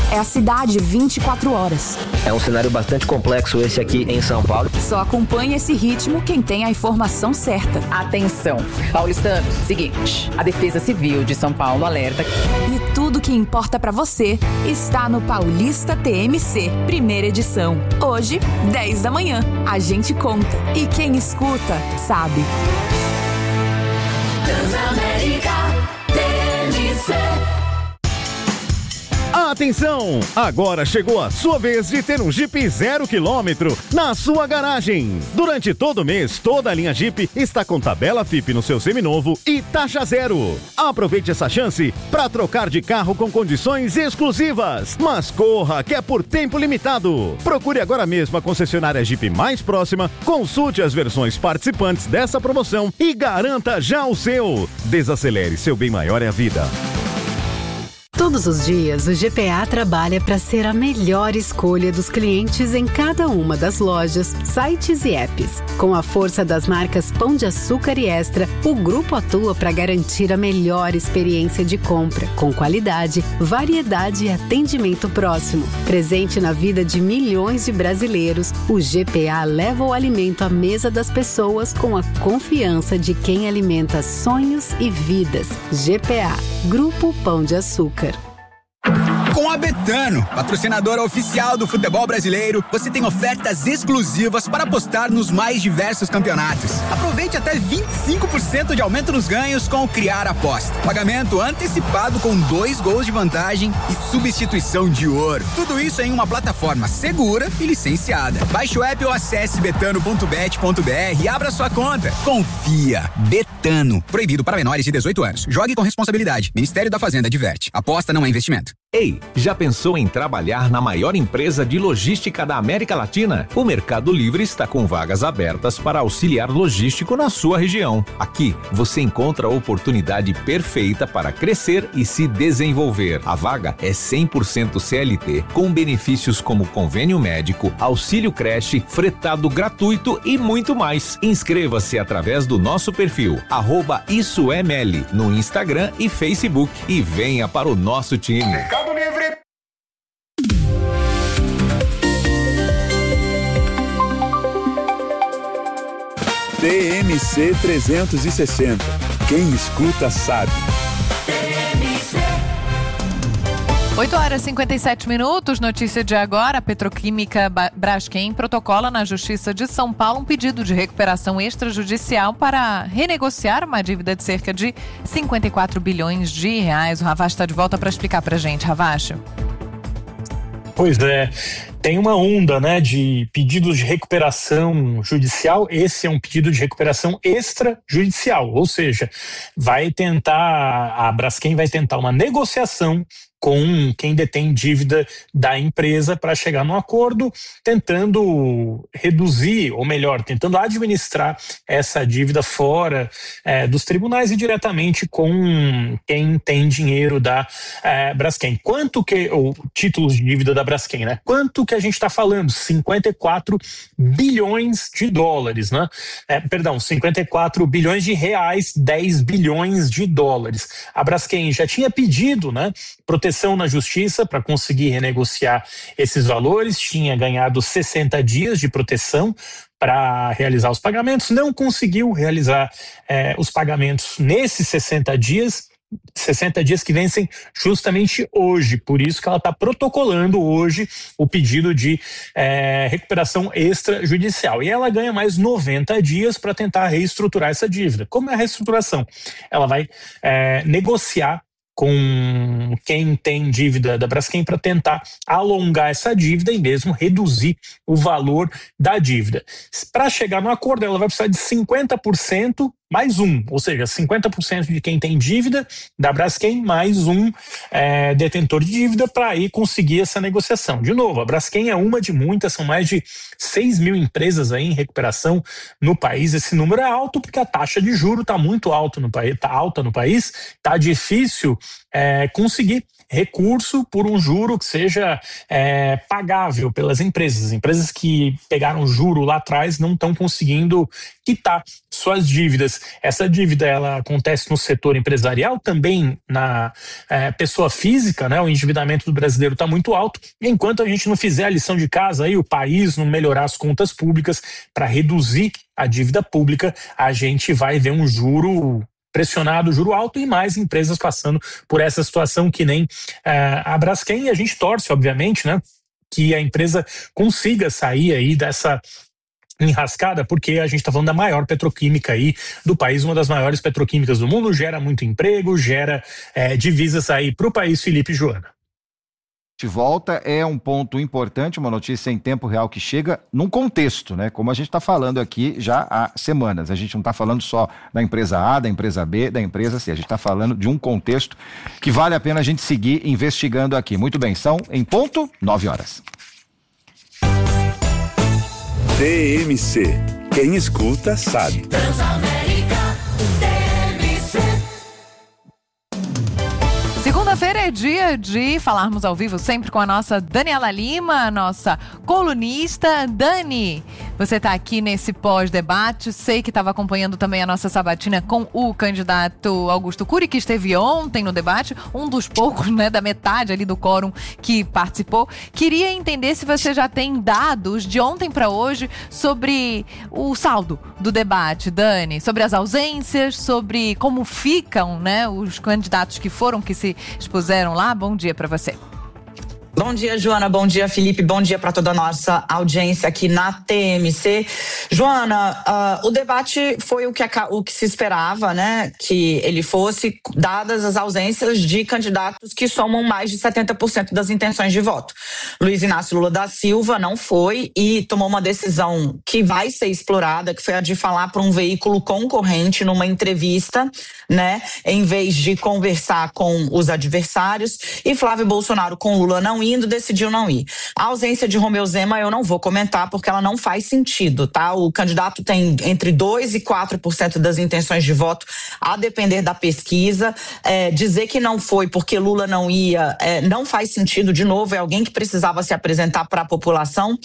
é a cidade vinte e quatro horas. É um cenário bastante complexo esse aqui em São Paulo. Só acompanha esse ritmo quem tem a informação certa. Atenção, paulistanos, seguinte, a Defesa Civil de São Paulo alerta. E tudo que importa pra você está no Paulista T M C, primeira edição. Hoje, dez da manhã. A gente conta e quem escuta, sabe. Transamérica T M C. Atenção! Agora chegou a sua vez de ter um Jeep zero quilômetro na sua garagem. Durante todo o mês, toda a linha Jeep está com tabela F I P no seu seminovo e taxa zero. Aproveite essa chance para trocar de carro com condições exclusivas. Mas corra, que é por tempo limitado. Procure agora mesmo a concessionária Jeep mais próxima, consulte as versões participantes dessa promoção e garanta já o seu. Desacelere, seu bem maior é a vida. Todos os dias, o G P A trabalha para ser a melhor escolha dos clientes em cada uma das lojas, sites e apps. Com a força das marcas Pão de Açúcar e Extra, o grupo atua para garantir a melhor experiência de compra, com qualidade, variedade e atendimento próximo. Presente na vida de milhões de brasileiros, o G P A leva o alimento à mesa das pessoas com a confiança de quem alimenta sonhos e vidas. G P A, Grupo Pão de Açúcar. Com a Betano, patrocinadora oficial do futebol brasileiro, você tem ofertas exclusivas para apostar nos mais diversos campeonatos. Aproveite até vinte e cinco por cento de aumento nos ganhos com o Criar Aposta. Pagamento antecipado com dois gols de vantagem e substituição de ouro. Tudo isso em uma plataforma segura e licenciada. Baixe o app ou acesse betano ponto bet ponto br e abra sua conta. Confia. Betano. Proibido para menores de dezoito anos. Jogue com responsabilidade. Ministério da Fazenda adverte. Aposta não é investimento. Ei, já pensou em trabalhar na maior empresa de logística da América Latina? O Mercado Livre está com vagas abertas para auxiliar logístico na sua região. Aqui, você encontra a oportunidade perfeita para crescer e se desenvolver. A vaga é cem por cento C L T, com benefícios como convênio médico, auxílio creche, fretado gratuito e muito mais. Inscreva-se através do nosso perfil, arroba Isso é Meli, no Instagram e Facebook e venha para o nosso time. Mercado Livre. T M C trezentos e sessenta. Quem escuta sabe. oito horas e cinquenta e sete minutos, notícia de agora, a Petroquímica Braskem protocola na Justiça de São Paulo um pedido de recuperação extrajudicial para renegociar uma dívida de cerca de cinquenta e quatro bilhões de reais. O Ravache está de volta para explicar para a gente, Ravache. Pois é, tem uma onda, né, de pedidos de recuperação judicial. Esse é um pedido de recuperação extrajudicial, ou seja, vai tentar, a Braskem vai tentar uma negociação com quem detém dívida da empresa para chegar num acordo, tentando reduzir, ou melhor, tentando administrar essa dívida fora é, dos tribunais e diretamente com quem tem dinheiro da é, Braskem. Quanto que, ou títulos de dívida da Braskem, né? Quanto que a gente está falando? cinquenta e quatro bilhões de dólares, né? É, perdão, cinquenta e quatro bilhões de reais, dez bilhões de dólares. A Braskem já tinha pedido, né, proteção na justiça para conseguir renegociar esses valores, tinha ganhado sessenta dias de proteção para realizar os pagamentos, não conseguiu realizar eh, os pagamentos nesses sessenta dias, sessenta dias que vencem justamente hoje, por isso que ela está protocolando hoje o pedido de eh, recuperação extrajudicial, e ela ganha mais noventa dias para tentar reestruturar essa dívida. Como é a reestruturação? Ela vai eh, negociar com quem tem dívida da Braskem para tentar alongar essa dívida e mesmo reduzir o valor da dívida. Para chegar no acordo, ela vai precisar de cinquenta por cento mais um, ou seja, cinquenta por cento de quem tem dívida da Braskem mais um é, detentor de dívida para aí conseguir essa negociação. De novo, a Braskem é uma de muitas, são mais de seis mil empresas aí em recuperação no país. Esse número é alto porque a taxa de juro está muito alto no país, está alta no país, está difícil é, conseguir recurso por um juro que seja é, pagável pelas empresas. As empresas que pegaram juro lá atrás não estão conseguindo quitar suas dívidas. Essa dívida ela acontece no setor empresarial, também na é, pessoa física, né? O endividamento do brasileiro está muito alto. E enquanto a gente não fizer a lição de casa, aí, o país não melhorar as contas públicas para reduzir a dívida pública, a gente vai ver um juro pressionado, juro alto, e mais empresas passando por essa situação que nem é, a Braskem. E a gente torce, obviamente, né, que a empresa consiga sair aí dessa enrascada, porque a gente está falando da maior petroquímica aí do país, uma das maiores petroquímicas do mundo, gera muito emprego, gera é, divisas aí para o país, Felipe e Joana. De volta é um ponto importante, uma notícia em tempo real que chega num contexto, né? Como a gente está falando aqui já há semanas. A gente não está falando só da empresa A, da empresa B, da empresa C. A gente está falando de um contexto que vale a pena a gente seguir investigando aqui. Muito bem, são em ponto nove horas. T M C. Quem escuta sabe. Segunda-feira é dia de falarmos ao vivo, sempre com a nossa Daniela Lima, nossa colunista. Dani, você está aqui nesse pós-debate. Sei que estava acompanhando também a nossa sabatina com o candidato Augusto Cury, que esteve ontem no debate, um dos poucos, né, da metade ali do quórum que participou. Queria entender se você já tem dados de ontem para hoje sobre o saldo do debate, Dani, sobre as ausências, sobre como ficam, né, os candidatos que foram, que se expuseram lá. Bom dia para você. Bom dia, Joana. Bom dia, Felipe. Bom dia para toda a nossa audiência aqui na T M C. Joana, uh, o debate foi o que, o que se esperava, né? Que ele fosse, dadas as ausências de candidatos que somam mais de setenta por cento das intenções de voto. Luiz Inácio Lula da Silva não foi e tomou uma decisão que vai ser explorada, que foi a de falar para um veículo concorrente numa entrevista, né? Em vez de conversar com os adversários. E Flávio Bolsonaro, com Lula não indo, decidiu não ir. A ausência de Romeu Zema eu não vou comentar porque ela não faz sentido, tá? O candidato tem entre dois e quatro por cento das intenções de voto, a depender da pesquisa. É, dizer que não foi porque Lula não ia, é, não faz sentido. De novo, é alguém que precisava se apresentar para a população.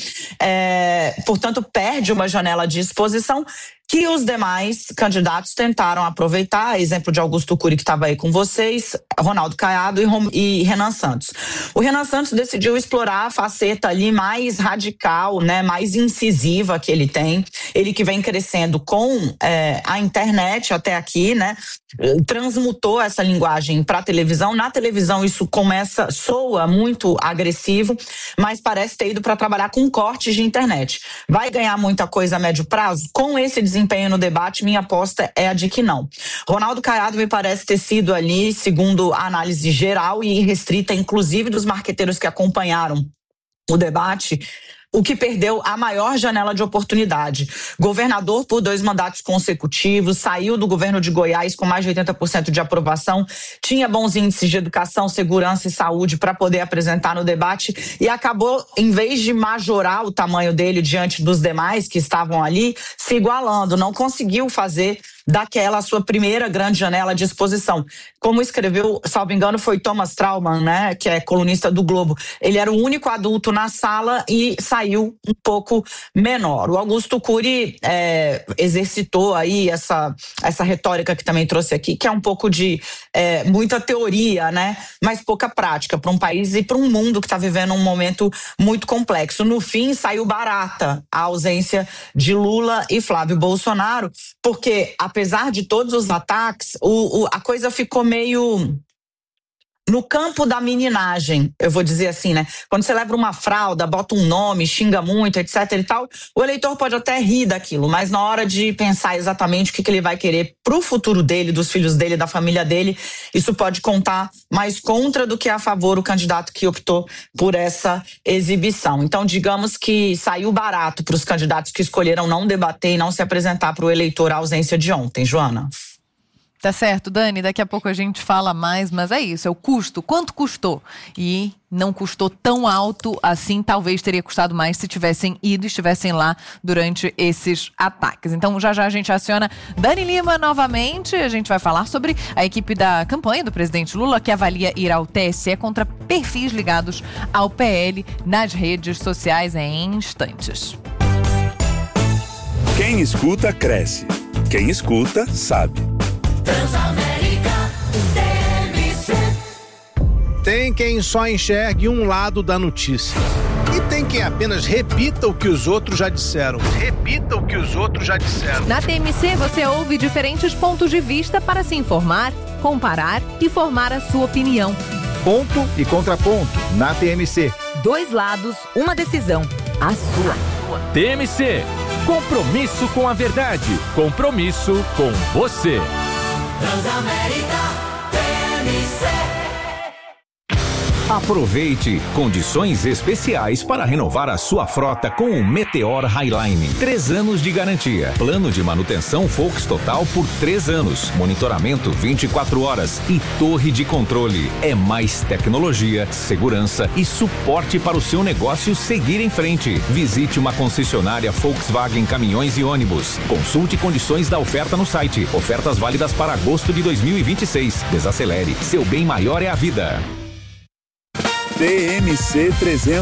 É, portanto, perde uma janela de exposição que os demais candidatos tentaram aproveitar, exemplo de Augusto Cury, que estava aí com vocês, Ronaldo Caiado e, Rom, e Renan Santos. O Renan Santos decidiu explorar a faceta ali mais radical, né, mais incisiva que ele tem, ele que vem crescendo com é, a internet até aqui, né, transmutou essa linguagem para a televisão. Na televisão isso começa, soa muito agressivo, mas parece ter ido para trabalhar com cortes de internet. Vai ganhar muita coisa a médio prazo? Com esse desempenho no debate, minha aposta é a de que não. Ronaldo Caiado me parece ter sido ali, segundo a análise geral e restrita, inclusive dos marqueteiros que acompanharam o debate, o que perdeu a maior janela de oportunidade. Governador por dois mandatos consecutivos, saiu do governo de Goiás com mais de oitenta por cento de aprovação, tinha bons índices de educação, segurança e saúde para poder apresentar no debate e acabou, em vez de majorar o tamanho dele diante dos demais que estavam ali, se igualando, não conseguiu fazer daquela sua primeira grande janela de exposição. Como escreveu, salvo engano, foi Thomas Trauman, né, que é colunista do Globo. Ele era o único adulto na sala e saiu um pouco menor. O Augusto Cury é, exercitou aí essa, essa retórica que também trouxe aqui, que é um pouco de é, muita teoria, né, mas pouca prática para um país e para um mundo que está vivendo um momento muito complexo. No fim, saiu barata a ausência de Lula e Flávio Bolsonaro, porque a apesar de todos os ataques, o, o, a coisa ficou meio no campo da meninagem, eu vou dizer assim, né? Quando você leva uma fralda, bota um nome, xinga muito, etc e tal, o eleitor pode até rir daquilo, mas na hora de pensar exatamente o que, que ele vai querer pro futuro dele, dos filhos dele, da família dele, isso pode contar mais contra do que a favor o candidato que optou por essa exibição. Então, digamos que saiu barato para os candidatos que escolheram não debater e não se apresentar para o eleitor a ausência de ontem, Joana. Tá certo, Dani, daqui a pouco a gente fala mais, mas é isso, é o custo. Quanto custou? E não custou tão alto assim, talvez teria custado mais se tivessem ido e estivessem lá durante esses ataques. Então já já a gente aciona Dani Lima novamente, a gente vai falar sobre a equipe da campanha do presidente Lula que avalia ir ao T S E contra perfis ligados ao P L nas redes sociais em instantes. Quem escuta, cresce. Quem escuta, sabe. Transamérica T M C. Tem quem só enxergue um lado da notícia. E tem quem apenas repita o que os outros já disseram. Repita o que os outros já disseram. Na T M C você ouve diferentes pontos de vista para se informar, comparar e formar a sua opinião. Ponto e contraponto na T M C. Dois lados, uma decisão. A sua. T M C. Compromisso com a verdade. Compromisso com você. Transamérica T M C. Aproveite condições especiais para renovar a sua frota com o Meteor Highline. Três anos de garantia. Plano de manutenção Volks Total por três anos. Monitoramento vinte e quatro horas e torre de controle. É mais tecnologia, segurança e suporte para o seu negócio seguir em frente. Visite uma concessionária Volkswagen Caminhões e Ônibus. Consulte condições da oferta no site. Ofertas válidas para agosto de dois mil e vinte e seis. Desacelere. Seu bem maior é a vida. T M C trezentos